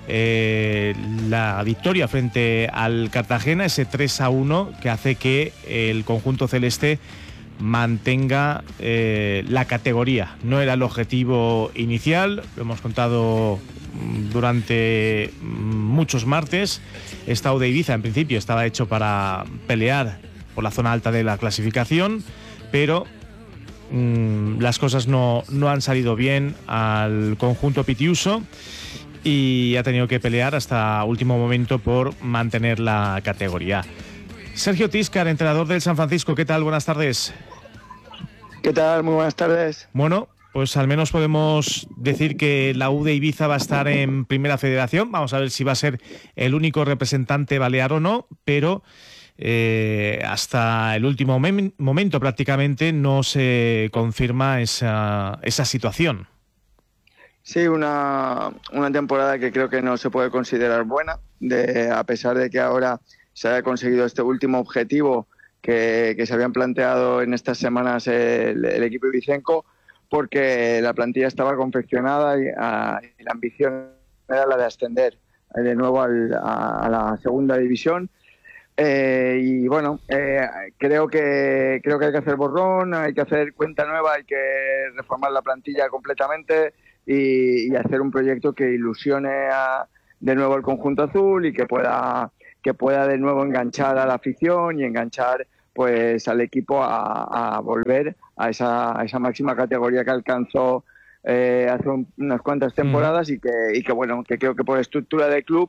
la victoria frente al Cartagena, ese 3-1 que hace que el conjunto celeste mantenga la categoría. No era el objetivo inicial, lo hemos contado durante muchos martes. Esta U de Ibiza en principio estaba hecho para pelear por la zona alta de la clasificación, pero las cosas no han salido bien al conjunto pitiuso y ha tenido que pelear hasta último momento por mantener la categoría. Sergio Tiscar, entrenador del San Francisco, ¿qué tal? Buenas tardes. ¿Qué tal? Muy buenas tardes. Bueno, Pues al menos podemos decir que la U de Ibiza va a estar en Primera Federación. Vamos a ver si va a ser el único representante balear o no, pero hasta el último momento prácticamente no se confirma esa situación. Sí, una temporada que creo que no se puede considerar buena, a pesar de que ahora se haya conseguido este último objetivo que se habían planteado en estas semanas el equipo ibicenco, porque la plantilla estaba confeccionada y la ambición era la de ascender de nuevo a la segunda división. Y bueno, creo que hay que hacer borrón, hay que hacer cuenta nueva, hay que reformar la plantilla completamente y hacer un proyecto que ilusione de nuevo al conjunto azul y que pueda de nuevo enganchar a la afición y enganchar pues al equipo a volver a esa máxima categoría que alcanzó hace unas cuantas temporadas y que bueno, que creo que por estructura de club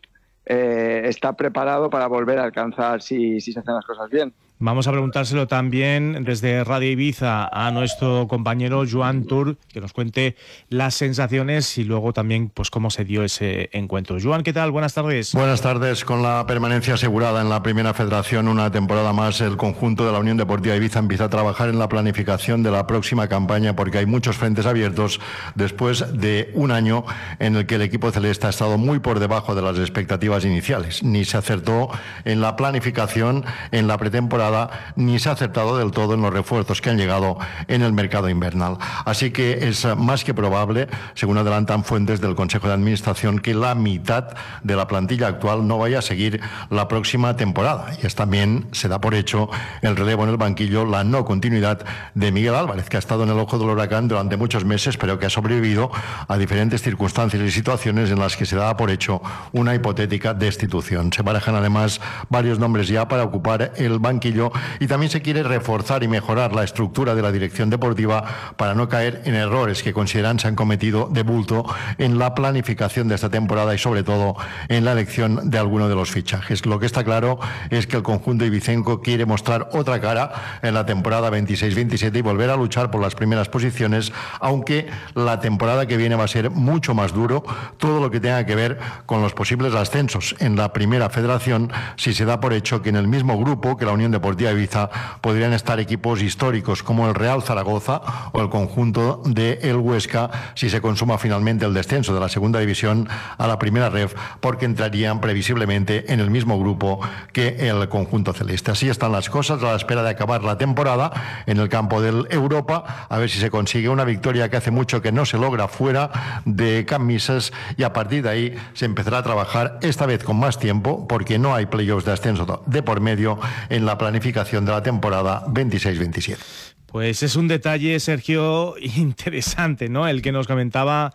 está preparado para volver a alcanzar si se hacen las cosas bien. Vamos a preguntárselo también desde Radio Ibiza a nuestro compañero Joan Tur, que nos cuente las sensaciones y luego también pues cómo se dio ese encuentro. Joan, ¿qué tal? Buenas tardes. Buenas tardes. Con la permanencia asegurada en la Primera Federación, una temporada más, el conjunto de la Unión Deportiva Ibiza empieza a trabajar en la planificación de la próxima campaña, porque hay muchos frentes abiertos después de un año en el que el equipo celeste ha estado muy por debajo de las expectativas iniciales. Ni se acertó en la planificación, en la pretemporada, ni se ha acertado del todo en los refuerzos que han llegado en el mercado invernal. Así que es más que probable, según adelantan fuentes del Consejo de Administración, que la mitad de la plantilla actual no vaya a seguir la próxima temporada. Y también se da por hecho el relevo en el banquillo, la no continuidad de Miguel Álvarez, que ha estado en el ojo del huracán durante muchos meses, pero que ha sobrevivido a diferentes circunstancias y situaciones en las que se daba por hecho una hipotética destitución. Se barajan además varios nombres ya para ocupar el banquillo, y también se quiere reforzar y mejorar la estructura de la dirección deportiva para no caer en errores que consideran se han cometido de bulto en la planificación de esta temporada y sobre todo en la elección de alguno de los fichajes. Lo que está claro es que el conjunto ibicenco quiere mostrar otra cara en la temporada 26-27 y volver a luchar por las primeras posiciones, aunque la temporada que viene va a ser mucho más duro todo lo que tenga que ver con los posibles ascensos en la Primera Federación, si se da por hecho que en el mismo grupo que la Unión Deportiva Ibiza podrían estar equipos históricos como el Real Zaragoza o el conjunto de el Huesca, si se consuma finalmente el descenso de la segunda división a la primera ref, porque entrarían previsiblemente en el mismo grupo que el conjunto celeste. Así están las cosas a la espera de acabar la temporada en el campo del Europa, a ver si se consigue una victoria que hace mucho que no se logra fuera de Camisas, y a partir de ahí se empezará a trabajar, esta vez con más tiempo, porque no hay playoffs de ascenso de por medio, en la planificación de la temporada 26-27. Pues es un detalle, Sergio, interesante, ¿no? El que nos comentaba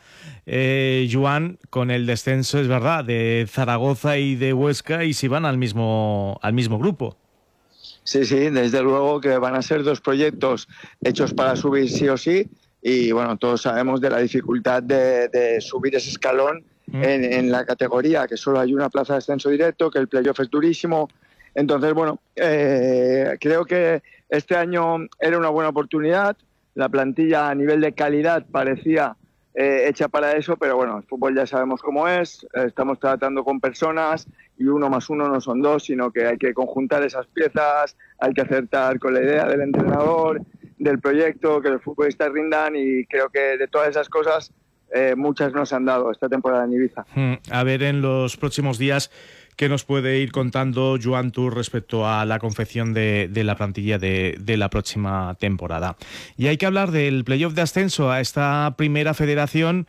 Joan con el descenso, es verdad, de Zaragoza y de Huesca, y si van al mismo grupo. Sí, desde luego que van a ser dos proyectos hechos para subir sí o sí, y bueno, todos sabemos de la dificultad de subir ese escalón en la categoría, que solo hay una plaza de ascenso directo, que el playoff es durísimo. Entonces, bueno, creo que este año era una buena oportunidad. La plantilla a nivel de calidad parecía hecha para eso, pero bueno, el fútbol ya sabemos cómo es. Estamos tratando con personas y 1 más 1 no son 2, sino que hay que conjuntar esas piezas, hay que acertar con la idea del entrenador, del proyecto, que los futbolistas rindan, y creo que de todas esas cosas muchas nos han dado esta temporada en Ibiza. A ver en los próximos días qué nos puede ir contando Joan Tur respecto a la confección de la plantilla de la próxima temporada. Y hay que hablar del playoff de ascenso a esta Primera Federación.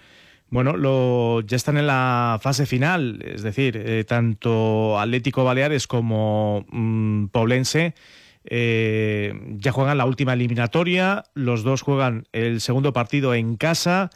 Bueno, ya están en la fase final, es decir, tanto Atlético Baleares como Poblense ya juegan la última eliminatoria. Los dos juegan el segundo partido en casa.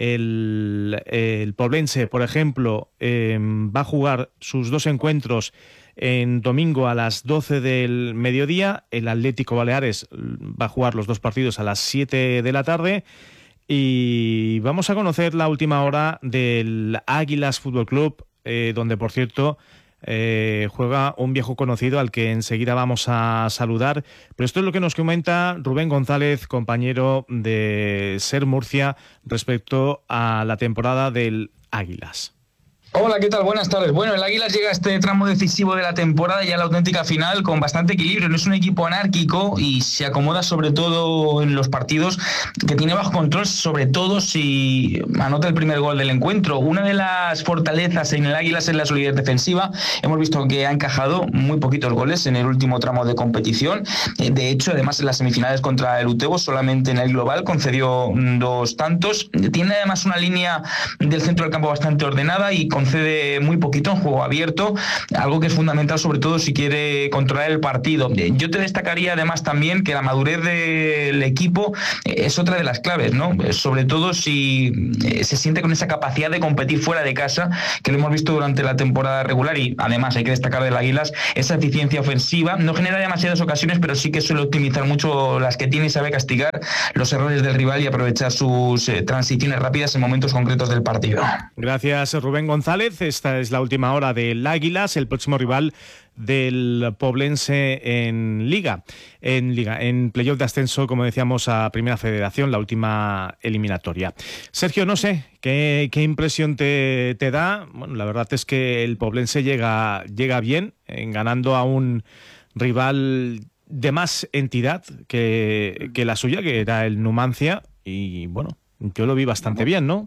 El Poblense, por ejemplo, va a jugar sus 2 encuentros en domingo a las 12 del mediodía. El Atlético Baleares va a jugar los 2 partidos a las 7 de la tarde. Y vamos a conocer la última hora del Águilas Fútbol Club, donde, por cierto, juega un viejo conocido al que enseguida vamos a saludar. Pero esto es lo que nos comenta Rubén González, compañero de SER Murcia, respecto a la temporada del Águilas. Hola, ¿qué tal? Buenas tardes. Bueno, el Águilas llega a este tramo decisivo de la temporada, ya la auténtica final, con bastante equilibrio. No es un equipo anárquico y se acomoda sobre todo en los partidos, que tiene bajo control, sobre todo si anota el primer gol del encuentro. Una de las fortalezas en el Águilas es la solidez defensiva. Hemos visto que ha encajado muy poquitos goles en el último tramo de competición. De hecho, además, en las semifinales contra el Utebo, solamente en el global concedió 2 tantos. Tiene además una línea del centro del campo bastante ordenada y concede muy poquito en juego abierto, algo que es fundamental sobre todo si quiere controlar el partido. Yo te destacaría además también que la madurez del equipo es otra de las claves, ¿no? Sobre todo si se siente con esa capacidad de competir fuera de casa, que lo hemos visto durante la temporada regular, y además hay que destacar del Águilas esa eficiencia ofensiva. No genera demasiadas ocasiones, pero sí que suele optimizar mucho las que tiene y sabe castigar los errores del rival y aprovechar sus transiciones rápidas en momentos concretos del partido. Gracias, Rubén González. Esta es la última hora del Águilas, el próximo rival del Poblense en playoff de ascenso, como decíamos, a Primera Federación, la última eliminatoria. Sergio, no sé, ¿qué impresión te da? Bueno, la verdad es que el Poblense llega bien, ganando a un rival de más entidad que la suya, que era el Numancia, y bueno, yo lo vi bastante bien, ¿no?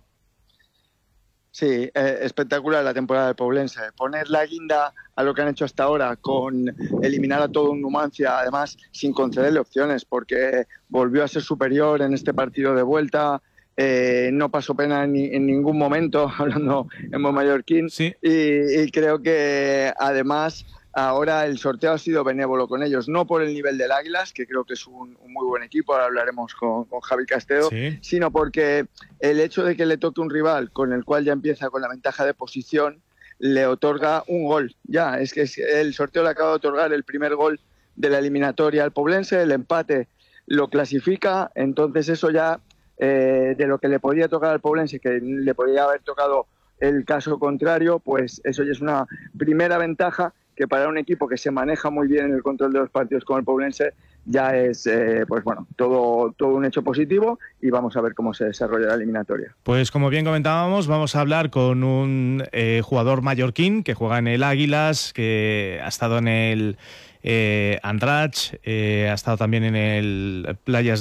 Sí, espectacular la temporada del Poblense. Poner la guinda a lo que han hecho hasta ahora con eliminar a todo un Numancia, además sin concederle opciones, porque volvió a ser superior en este partido de vuelta, no pasó pena en ningún momento, hablando en buen mallorquín, sí. Y creo que además ahora el sorteo ha sido benévolo con ellos, no por el nivel del Águilas, que creo que es un muy buen equipo, ahora hablaremos con Javi Castedo, sí, sino porque el hecho de que le toque un rival con el cual ya empieza con la ventaja de posición, le otorga un gol. Ya, es que el sorteo le acaba de otorgar el primer gol de la eliminatoria al Poblense, el empate lo clasifica, entonces eso ya, de lo que le podía tocar al Poblense, que le podía haber tocado el caso contrario, pues eso ya es una primera ventaja que para un equipo que se maneja muy bien en el control de los partidos como el Poblense ya es pues bueno, todo un hecho positivo, y vamos a ver cómo se desarrolla la eliminatoria. Pues como bien comentábamos, vamos a hablar con un jugador mallorquín que juega en el Águilas, que ha estado en el Andratx, ha estado también en el Playas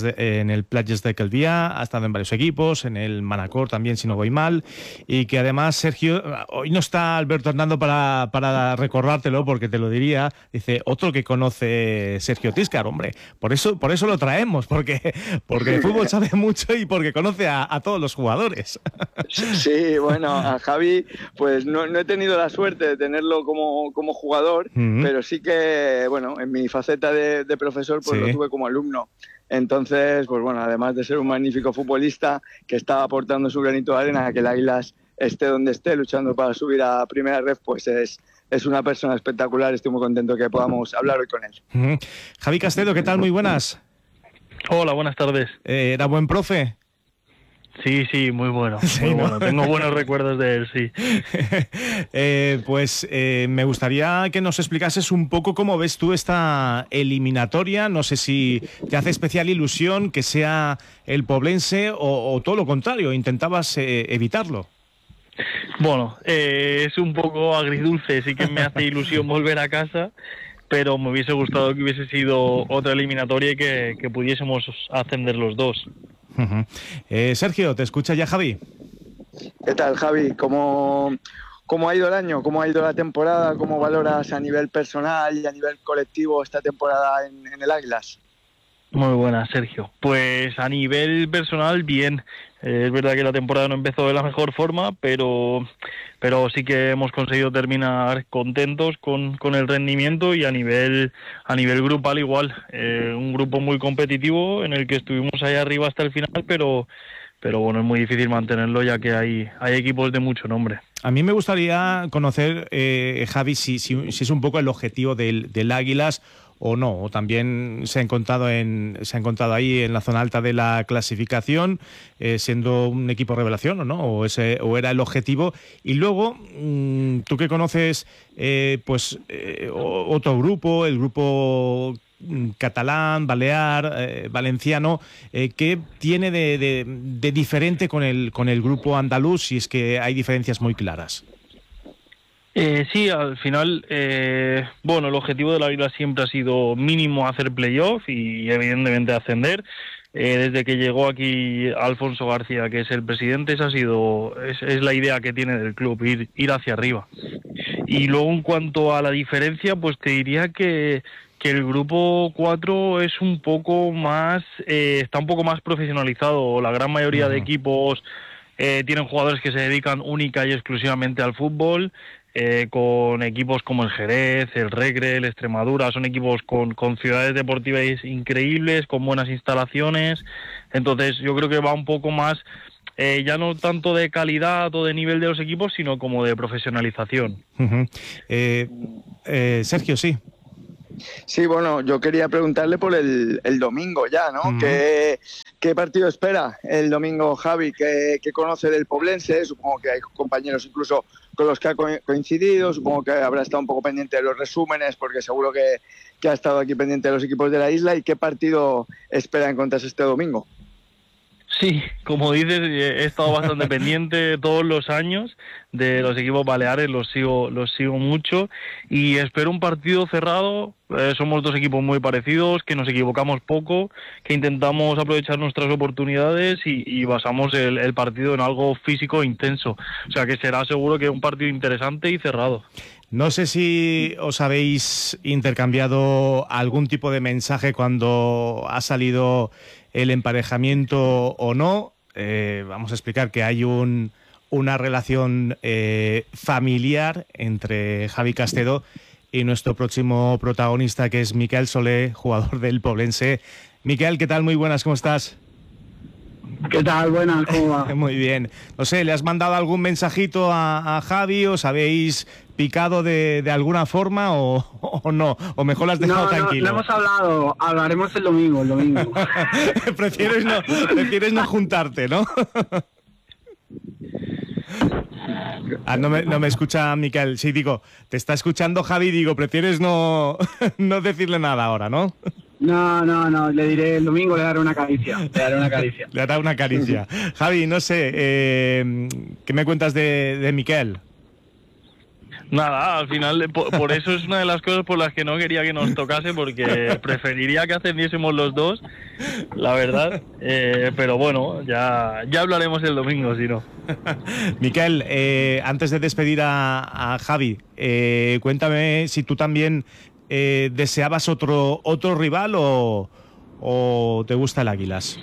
de Calviá, ha estado en varios equipos, en el Manacor también, si no voy mal, y que además, Sergio, hoy no está Alberto Hernando para recordártelo, porque te lo diría, dice, otro que conoce Sergio Tiscar, hombre, por eso lo traemos, porque el fútbol sabe mucho y porque conoce a todos los jugadores. Sí, bueno, a Javi pues no he tenido la suerte de tenerlo como jugador, pero sí que bueno, en mi faceta de profesor, pues sí, lo tuve como alumno. Entonces, pues bueno, además de ser un magnífico futbolista que está aportando su granito de arena a que el Águilas esté donde esté, luchando para subir a Primera Ref, pues es una persona espectacular. Estoy muy contento que podamos hablar hoy con él. Javi Castedo, ¿qué tal? Muy buenas. Hola, buenas tardes. ¿Era buen profe? Sí, muy bueno. Sí, muy bueno. Tengo buenos recuerdos de él, sí. Pues me gustaría que nos explicases un poco cómo ves tú esta eliminatoria. No sé si te hace especial ilusión que sea el Poblense o todo lo contrario, intentabas evitarlo. Bueno, es un poco agridulce, sí que me hace ilusión volver a casa, pero me hubiese gustado que hubiese sido otra eliminatoria y que pudiésemos ascender los dos. Sergio, te escucha ya Javi. ¿Qué tal, Javi? ¿Cómo ha ido el año? ¿Cómo ha ido la temporada? ¿Cómo valoras a nivel personal y a nivel colectivo esta temporada en el Águilas? Muy buena, Sergio. Pues a nivel personal, bien. Es verdad que la temporada no empezó de la mejor forma, pero sí que hemos conseguido terminar contentos con el rendimiento, y a nivel grupal igual. Un grupo muy competitivo en el que estuvimos ahí arriba hasta el final, pero bueno, es muy difícil mantenerlo, ya que hay equipos de mucho nombre. A mí me gustaría conocer, Javi, si es un poco el objetivo del Águilas, o no, o también se ha encontrado ahí en la zona alta de la clasificación, siendo un equipo revelación o no, o era el objetivo. Y luego, tú que conoces otro grupo, el grupo catalán, balear, valenciano, ¿qué tiene de diferente con el grupo andaluz, si es que hay diferencias muy claras? Sí, al final, el objetivo de la Isla siempre ha sido mínimo hacer playoff y evidentemente ascender. Desde que llegó aquí Alfonso García, que es el presidente, es la idea que tiene del club, ir hacia arriba. Y luego, en cuanto a la diferencia, pues te diría que el grupo 4 es un poco más, está un poco más profesionalizado. La gran mayoría de equipos tienen jugadores que se dedican única y exclusivamente al fútbol, con equipos como el Jerez, el Regre, el Extremadura. Son equipos con ciudades deportivas increíbles, con buenas instalaciones. Entonces yo creo que va un poco más, ya no tanto de calidad o de nivel de los equipos, sino como de profesionalización. Sergio, sí. Sí, bueno, yo quería preguntarle por el domingo ya, ¿no? ¿Qué partido espera el domingo, Javi? ¿Qué conoce del Poblense? Supongo que hay compañeros incluso con los que ha coincidido, supongo que habrá estado un poco pendiente de los resúmenes, porque seguro que ha estado aquí pendiente de los equipos de la isla. ¿Y qué partido espera encontrarse este domingo? Sí, como dices, he estado bastante pendiente todos los años de los equipos baleares, los sigo mucho y espero un partido cerrado. Somos dos equipos muy parecidos, que nos equivocamos poco, que intentamos aprovechar nuestras oportunidades y basamos el partido en algo físico intenso. O sea que será seguro que un partido interesante y cerrado. No sé si os habéis intercambiado algún tipo de mensaje cuando ha salido el emparejamiento o no. Vamos a explicar que hay una relación familiar entre Javi Castedo y nuestro próximo protagonista, que es Miquel Soler, jugador del Poblense. Miquel, ¿qué tal? Muy buenas, ¿cómo estás? ¿Qué tal? Buenas, ¿cómo va? Muy bien. No sé, ¿le has mandado algún mensajito a Javi? ¿Os habéis picado de alguna forma o no? ¿O mejor lo has dejado tranquilo? No hemos hablado. Hablaremos el domingo. Prefieres no juntarte, ¿no? No me escucha Miquel. Sí, digo, te está escuchando Javi, digo, prefieres no decirle nada ahora, ¿no? No, le diré el domingo, le daré una caricia. Le hará una caricia. Javi, no sé, ¿qué me cuentas de Miquel? Nada, al final, por eso es una de las cosas por las que no quería que nos tocase, porque preferiría que ascendiésemos los dos, la verdad. Pero bueno, ya hablaremos el domingo, si no. Miquel, antes de despedir a Javi, cuéntame si tú también deseabas otro rival o te gusta el Águilas.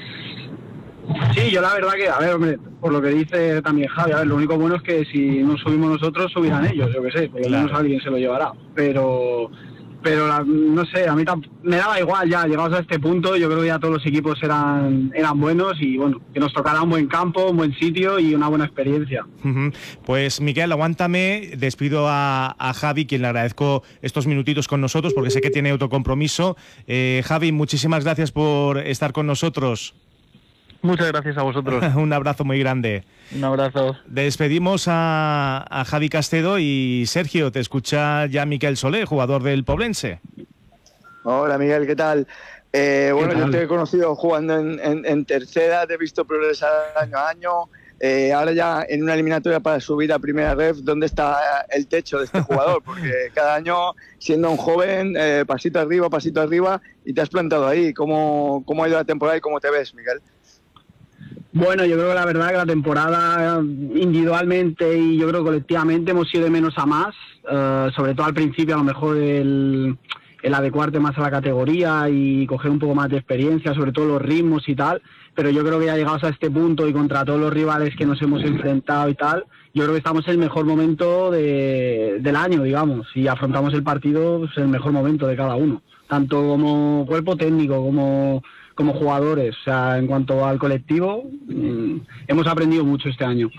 Sí, yo la verdad que, a ver, hombre, por lo que dice también Javi, a ver, lo único bueno es que si no subimos nosotros, subirán ellos, yo qué sé, por lo menos alguien se lo llevará, pero no sé, a mí me daba igual ya, llegados a este punto, yo creo que ya todos los equipos eran buenos y bueno, que nos tocará un buen campo, un buen sitio y una buena experiencia. Pues Miquel, aguántame, despido a Javi, quien le agradezco estos minutitos con nosotros porque sé que tiene otro compromiso. Javi, muchísimas gracias por estar con nosotros. Muchas gracias a vosotros. Un abrazo muy grande. Un abrazo. Despedimos a Javi Castedo y Sergio, te escucha ya Miquel Soler, jugador del Poblense. Hola Miguel, ¿qué tal? Bueno, yo te he conocido jugando en tercera, te he visto progresar año a año. Ahora ya en una eliminatoria para subir a primera ref, ¿dónde está el techo de este jugador? Porque cada año, siendo un joven, pasito arriba, y te has plantado ahí. ¿Cómo ha ido la temporada y cómo te ves, Miguel? Bueno, yo creo que la verdad que la temporada individualmente y yo creo colectivamente hemos ido de menos a más, sobre todo al principio a lo mejor el adecuarte más a la categoría y coger un poco más de experiencia, sobre todo los ritmos y tal, pero yo creo que ya llegados a este punto y contra todos los rivales que nos hemos enfrentado y tal, yo creo que estamos en el mejor momento del año, digamos, y afrontamos el partido pues, en el mejor momento de cada uno, tanto como cuerpo técnico como jugadores. O sea, en cuanto al colectivo, hemos aprendido mucho este año.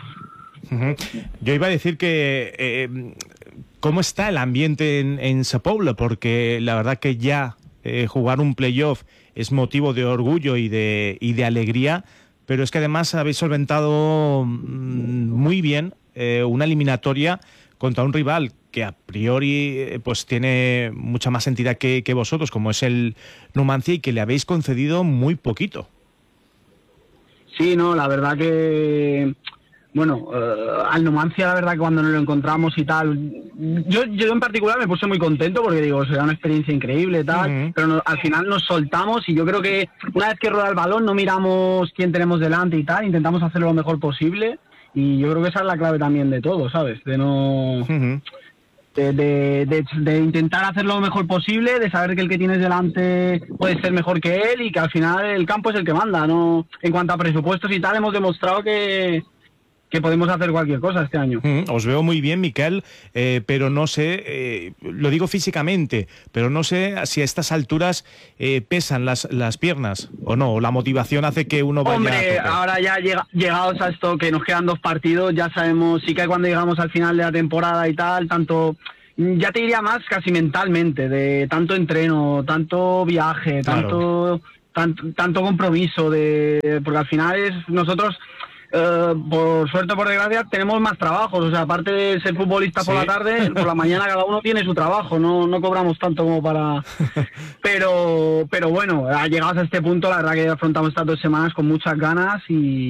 Yo iba a decir que ¿cómo está el ambiente en Sa Pobla? Porque la verdad que ya jugar un playoff es motivo de orgullo y de alegría, pero es que además habéis solventado muy bien una eliminatoria contra un rival que a priori pues tiene mucha más entidad que vosotros, como es el Numancia, y que le habéis concedido muy poquito. Sí, no, la verdad que... Bueno, al Numancia, la verdad que cuando nos lo encontramos y tal, yo en particular me puse muy contento porque digo, será una experiencia increíble y tal, pero al final nos soltamos y yo creo que una vez que rueda el balón no miramos quién tenemos delante y tal, intentamos hacerlo lo mejor posible y yo creo que esa es la clave también de todo, ¿sabes? De no... De intentar hacerlo lo mejor posible, de saber que el que tienes delante puede ser mejor que él y que al final el campo es el que manda, ¿no? En cuanto a presupuestos y tal, hemos demostrado que podemos hacer cualquier cosa este año. Os veo muy bien, Miquel, pero no sé, lo digo físicamente, pero no sé si a estas alturas pesan las piernas o no, o la motivación hace que uno vaya... Hombre, ahora ya llegados a esto, que nos quedan 2 partidos, ya sabemos, sí que cuando llegamos al final de la temporada y tal, tanto... Ya te diría más casi mentalmente, de tanto entreno, tanto viaje, claro. tanto compromiso, porque al final nosotros... por suerte o por desgracia tenemos más trabajos, o sea, aparte de ser futbolista por la tarde, por la mañana cada uno tiene su trabajo, no cobramos tanto como para... pero bueno, llegados a este punto, la verdad que afrontamos estas 2 semanas con muchas ganas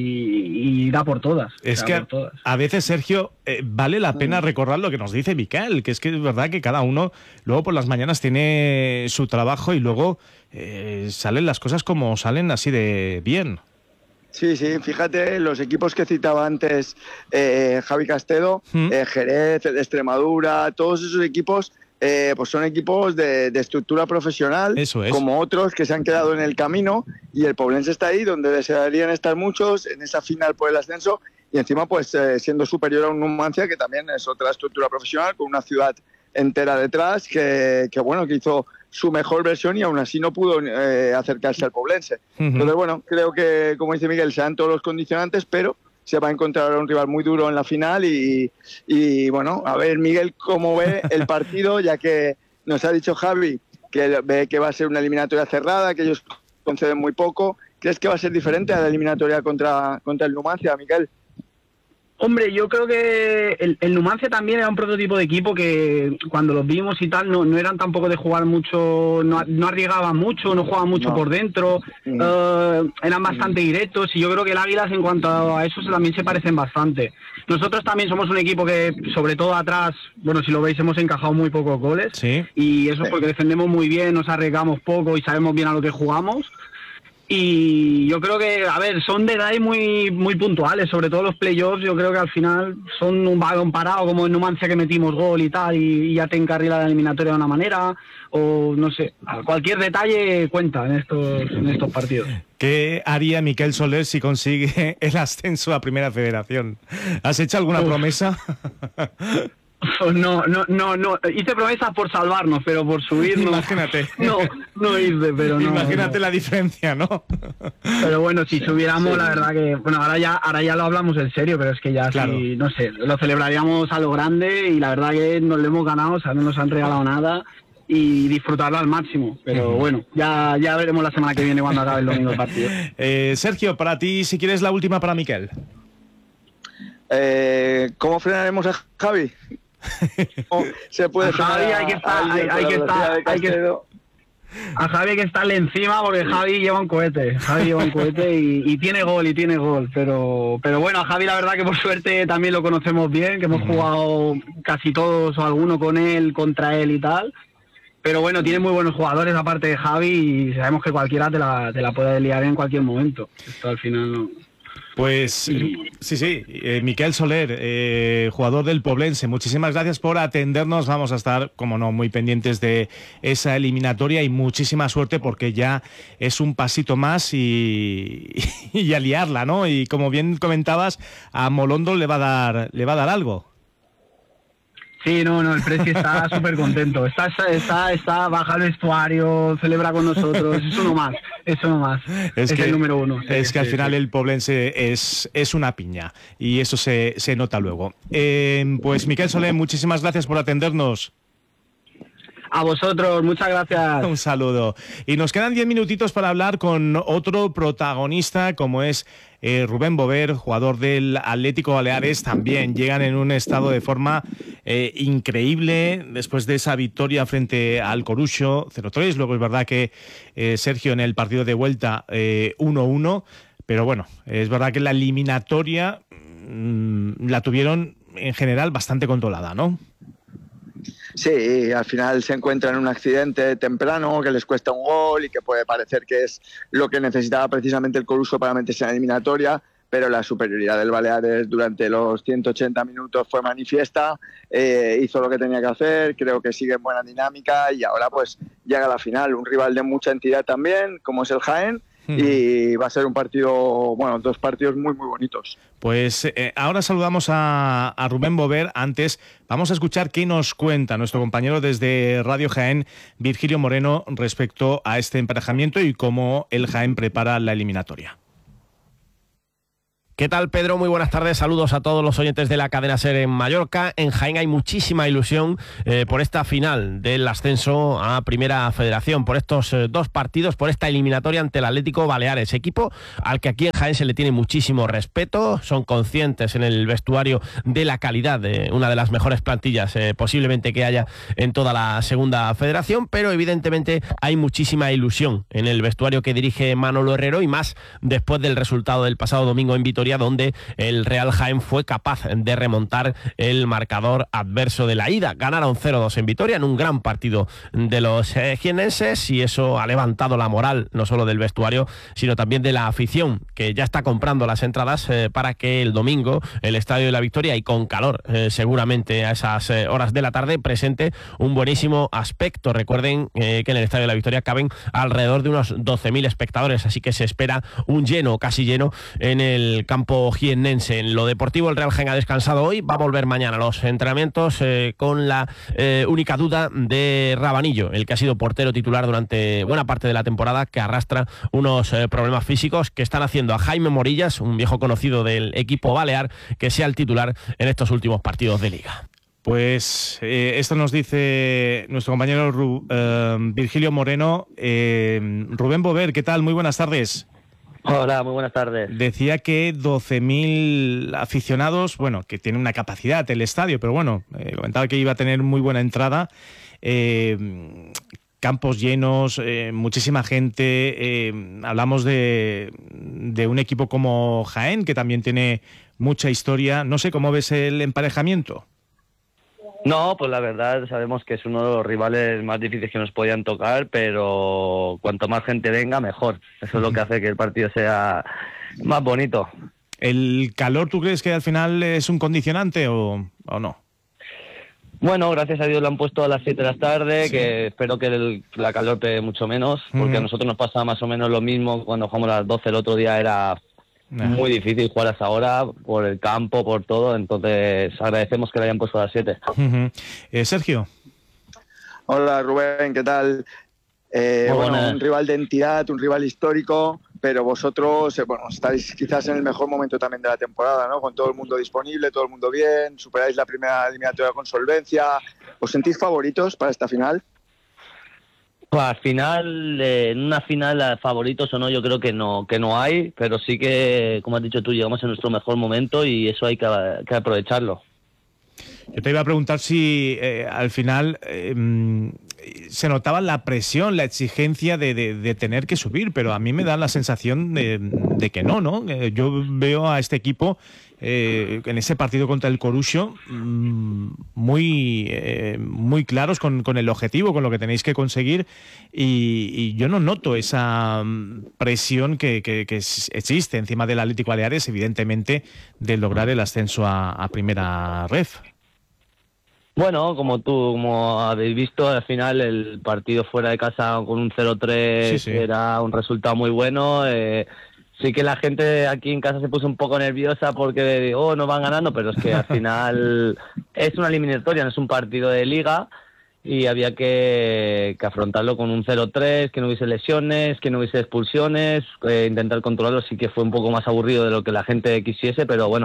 y da por todas. Es que a veces, Sergio, vale la pena recordar lo que nos dice Miquel, que es que es verdad que cada uno luego por las mañanas tiene su trabajo y luego salen las cosas como salen, así de bien. Sí, fíjate, los equipos que citaba antes Javi Castedo, Jerez, Extremadura, todos esos equipos pues son equipos de estructura profesional, eso es. Como otros que se han quedado en el camino, y el Poblense está ahí donde desearían estar muchos, en esa final por el ascenso, y encima pues siendo superior a un Numancia, que también es otra estructura profesional, con una ciudad entera detrás, que hizo su mejor versión y aún así no pudo acercarse al Poblense. Entonces, bueno, creo que, como dice Miguel, se dan todos los condicionantes, pero se va a encontrar ahora un rival muy duro en la final y bueno, a ver, Miguel, cómo ve el partido, ya que nos ha dicho Javi que ve que va a ser una eliminatoria cerrada, que ellos conceden muy poco. ¿Crees que va a ser diferente a la eliminatoria contra el Numancia, Miguel? Hombre, yo creo que el Numancia también era un prototipo de equipo que cuando los vimos y tal no eran tampoco de jugar mucho, no arriesgaban mucho, no jugaban mucho por dentro, eran bastante directos y yo creo que el Águilas en cuanto a eso también se parecen bastante. Nosotros también somos un equipo que sobre todo atrás, bueno, si lo veis hemos encajado muy pocos goles y eso es porque defendemos muy bien, nos arriesgamos poco y sabemos bien a lo que jugamos. Y yo creo que, a ver, son detalles muy puntuales, sobre todo los playoffs. Yo creo que al final son un balón parado, como en Numancia que metimos gol y tal, y ya te encarrila la eliminatoria de una manera, o no sé, cualquier detalle cuenta en estos partidos. ¿Qué haría Miquel Soler si consigue el ascenso a Primera Federación? ¿Has hecho alguna promesa? No, hice promesas por salvarnos, pero por subirnos... Imagínate. No hice, pero no... Imagínate la diferencia, ¿no? Pero bueno, si subiéramos, la verdad que... Bueno, ahora ya lo hablamos en serio, pero es que ya claro. Sí, no sé, lo celebraríamos a lo grande y la verdad que nos lo hemos ganado, o sea, no nos han regalado nada y disfrutarlo al máximo. Pero bueno, ya veremos la semana que viene cuando acabe el domingo el partido. Sergio, para ti, si quieres la última para Miquel. ¿Cómo frenaremos a Javi? Se puede Javi, hay que a Javi hay que estarle encima porque Javi lleva un cohete y tiene gol, pero bueno, a Javi la verdad que por suerte también lo conocemos bien, que hemos jugado casi todos o alguno con él, contra él y tal, pero bueno, tiene muy buenos jugadores aparte de Javi y sabemos que cualquiera te la puede liar en cualquier momento. Esto al final no... Pues sí, Miquel Soler, jugador del Poblense, muchísimas gracias por atendernos. Vamos a estar, como no, muy pendientes de esa eliminatoria y muchísima suerte porque ya es un pasito más y a liarla, ¿no? Y como bien comentabas, a Molondo le va a dar algo. Sí, no, el Presi está súper contento. Está, baja al vestuario, celebra con nosotros. Eso no más. Es el número 1. Es que al final el Poblense es una piña y eso se nota luego. Pues Miquel Soler, muchísimas gracias por atendernos. A vosotros, muchas gracias. Un saludo. Y nos quedan 10 minutitos para hablar con otro protagonista como es Rubén Bover, jugador del Atlético Baleares. También llegan en un estado de forma increíble después de esa victoria frente al Corucho 0-3. Luego es verdad que Sergio en el partido de vuelta 1-1, pero bueno, es verdad que la eliminatoria la tuvieron en general bastante controlada, ¿no? Sí, al final se encuentran en un accidente temprano que les cuesta un gol y que puede parecer que es lo que necesitaba precisamente el Coruso para meterse en la eliminatoria, pero la superioridad del Baleares durante los 180 minutos fue manifiesta, hizo lo que tenía que hacer, creo que sigue en buena dinámica y ahora pues llega a la final, un rival de mucha entidad también, como es el Jaén, y va a ser un partido, bueno, dos partidos muy muy bonitos. Pues ahora saludamos a Rubén Bover. Antes vamos a escuchar qué nos cuenta nuestro compañero desde Radio Jaén, Virgilio Moreno, respecto a este emparejamiento y cómo el Jaén prepara la eliminatoria. ¿Qué tal, Pedro? Muy buenas tardes. Saludos a todos los oyentes de la cadena SER en Mallorca. En Jaén hay muchísima ilusión por esta final del ascenso a Primera Federación, por estos dos partidos, por esta eliminatoria ante el Atlético Baleares, equipo al que aquí en Jaén se le tiene muchísimo respeto. Son conscientes en el vestuario de la calidad de una de las mejores plantillas posiblemente que haya en toda la Segunda Federación, pero evidentemente hay muchísima ilusión en el vestuario que dirige Manolo Herrero, y más después del resultado del pasado domingo en Vitoria, donde el Real Jaén fue capaz de remontar el marcador adverso de la ida. Ganaron 0-2 en Vitoria en un gran partido de los jiennenses, y eso ha levantado la moral no solo del vestuario, sino también de la afición, que ya está comprando las entradas para que el domingo el Estadio de la Victoria, y con calor seguramente a esas horas de la tarde, presente un buenísimo aspecto. Recuerden que en el Estadio de la Victoria caben alrededor de unos 12.000 espectadores, así que se espera un lleno, casi lleno, en el campo jiennense. En lo deportivo, el Real Jaén ha descansado hoy, va a volver mañana a los entrenamientos con la única duda de Rabanillo, el que ha sido portero titular durante buena parte de la temporada, que arrastra unos problemas físicos que están haciendo a Jaime Morillas, un viejo conocido del equipo balear, que sea el titular en estos últimos partidos de Liga. Pues esto nos dice nuestro compañero Virgilio Moreno. Rubén Bover, ¿qué tal? Muy buenas tardes. Hola, muy buenas tardes. Decía que 12.000 aficionados, bueno, que tiene una capacidad el estadio, pero bueno, comentaba que iba a tener muy buena entrada, campos llenos, muchísima gente. Hablamos de un equipo como Jaén, que también tiene mucha historia. No sé, ¿cómo ves el emparejamiento? No, pues la verdad sabemos que es uno de los rivales más difíciles que nos podían tocar, pero cuanto más gente venga, mejor. Eso es lo que hace que el partido sea más bonito. ¿El calor, tú crees que al final es un condicionante o no? Bueno, gracias a Dios lo han puesto a las 7 de la tarde, sí. Que espero que la calor pegue mucho menos, porque a nosotros nos pasa más o menos lo mismo cuando jugamos a las 12 el otro día. Era muy difícil jugar a esa hora, por el campo, por todo, entonces agradecemos que lo hayan puesto a las 7. Sergio. Hola Rubén, ¿qué tal? Bueno, un rival de entidad, un rival histórico, pero vosotros estáis quizás en el mejor momento también de la temporada, ¿no? Con todo el mundo disponible, todo el mundo bien, superáis la primera eliminatoria con solvencia. ¿Os sentís favoritos para esta final? Pues al final, en una final, favoritos o no, yo creo que no hay, pero sí que, como has dicho tú, llegamos en nuestro mejor momento y eso hay que aprovecharlo. Yo te iba a preguntar si al final se notaba la presión, la exigencia de tener que subir, pero a mí me da la sensación de que no. Yo veo a este equipo en ese partido contra el Corucho muy claros con el objetivo, con lo que tenéis que conseguir, y yo no noto esa presión que existe encima del Atlético Baleares, evidentemente, de lograr el ascenso a Primera Ref. Bueno, como habéis visto, al final el partido fuera de casa con un 0-3 era un resultado muy bueno. Sí que la gente aquí en casa se puso un poco nerviosa porque nos van ganando, pero es que al final es una eliminatoria, no es un partido de liga, y había que afrontarlo con un 0-3, que no hubiese lesiones, que no hubiese expulsiones, intentar controlarlo. Sí que fue un poco más aburrido de lo que la gente quisiese, pero bueno,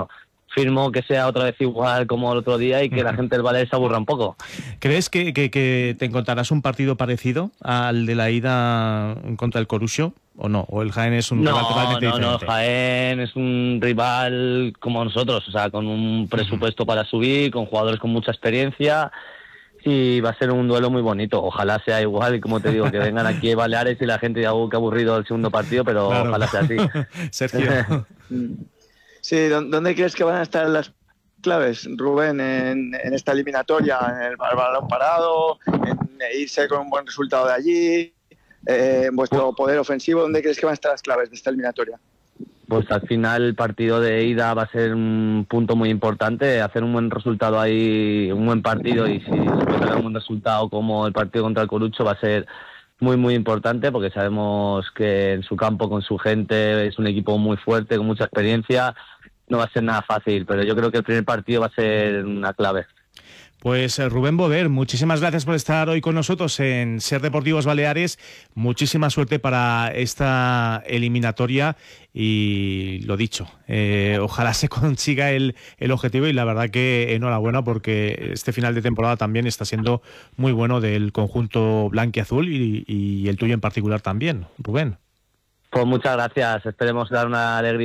firmo que sea otra vez igual como el otro día y que la gente del Baleares se aburra un poco. ¿Crees que te encontrarás un partido parecido al de la ida contra el Corucho o no? ¿O el Jaén es un rival totalmente diferente? No, Jaén es un rival como nosotros, o sea, con un presupuesto para subir, con jugadores con mucha experiencia, y va a ser un duelo muy bonito. Ojalá sea igual, y como te digo, que vengan aquí a Baleares y la gente diga, qué aburrido el segundo partido, pero claro, ojalá sea así. Sergio. Sí, ¿dónde crees que van a estar las claves, Rubén, en esta eliminatoria? ¿En el balón parado? ¿En irse con un buen resultado de allí? ¿En vuestro poder ofensivo? ¿Dónde crees que van a estar las claves de esta eliminatoria? Pues al final el partido de ida va a ser un punto muy importante, hacer un buen resultado ahí, un buen partido, y si se puede sacar un buen resultado como el partido contra el Corucho va a ser muy muy importante, porque sabemos que en su campo, con su gente, es un equipo muy fuerte, con mucha experiencia. No va a ser nada fácil, pero yo creo que el primer partido va a ser una clave. Pues Rubén Bover, muchísimas gracias por estar hoy con nosotros en Ser Deportivos Baleares. Muchísima suerte para esta eliminatoria y lo dicho, ojalá se consiga el objetivo, y la verdad que enhorabuena, porque este final de temporada también está siendo muy bueno del conjunto blanquiazul y el tuyo en particular también, Rubén. Pues muchas gracias, esperemos dar una alegría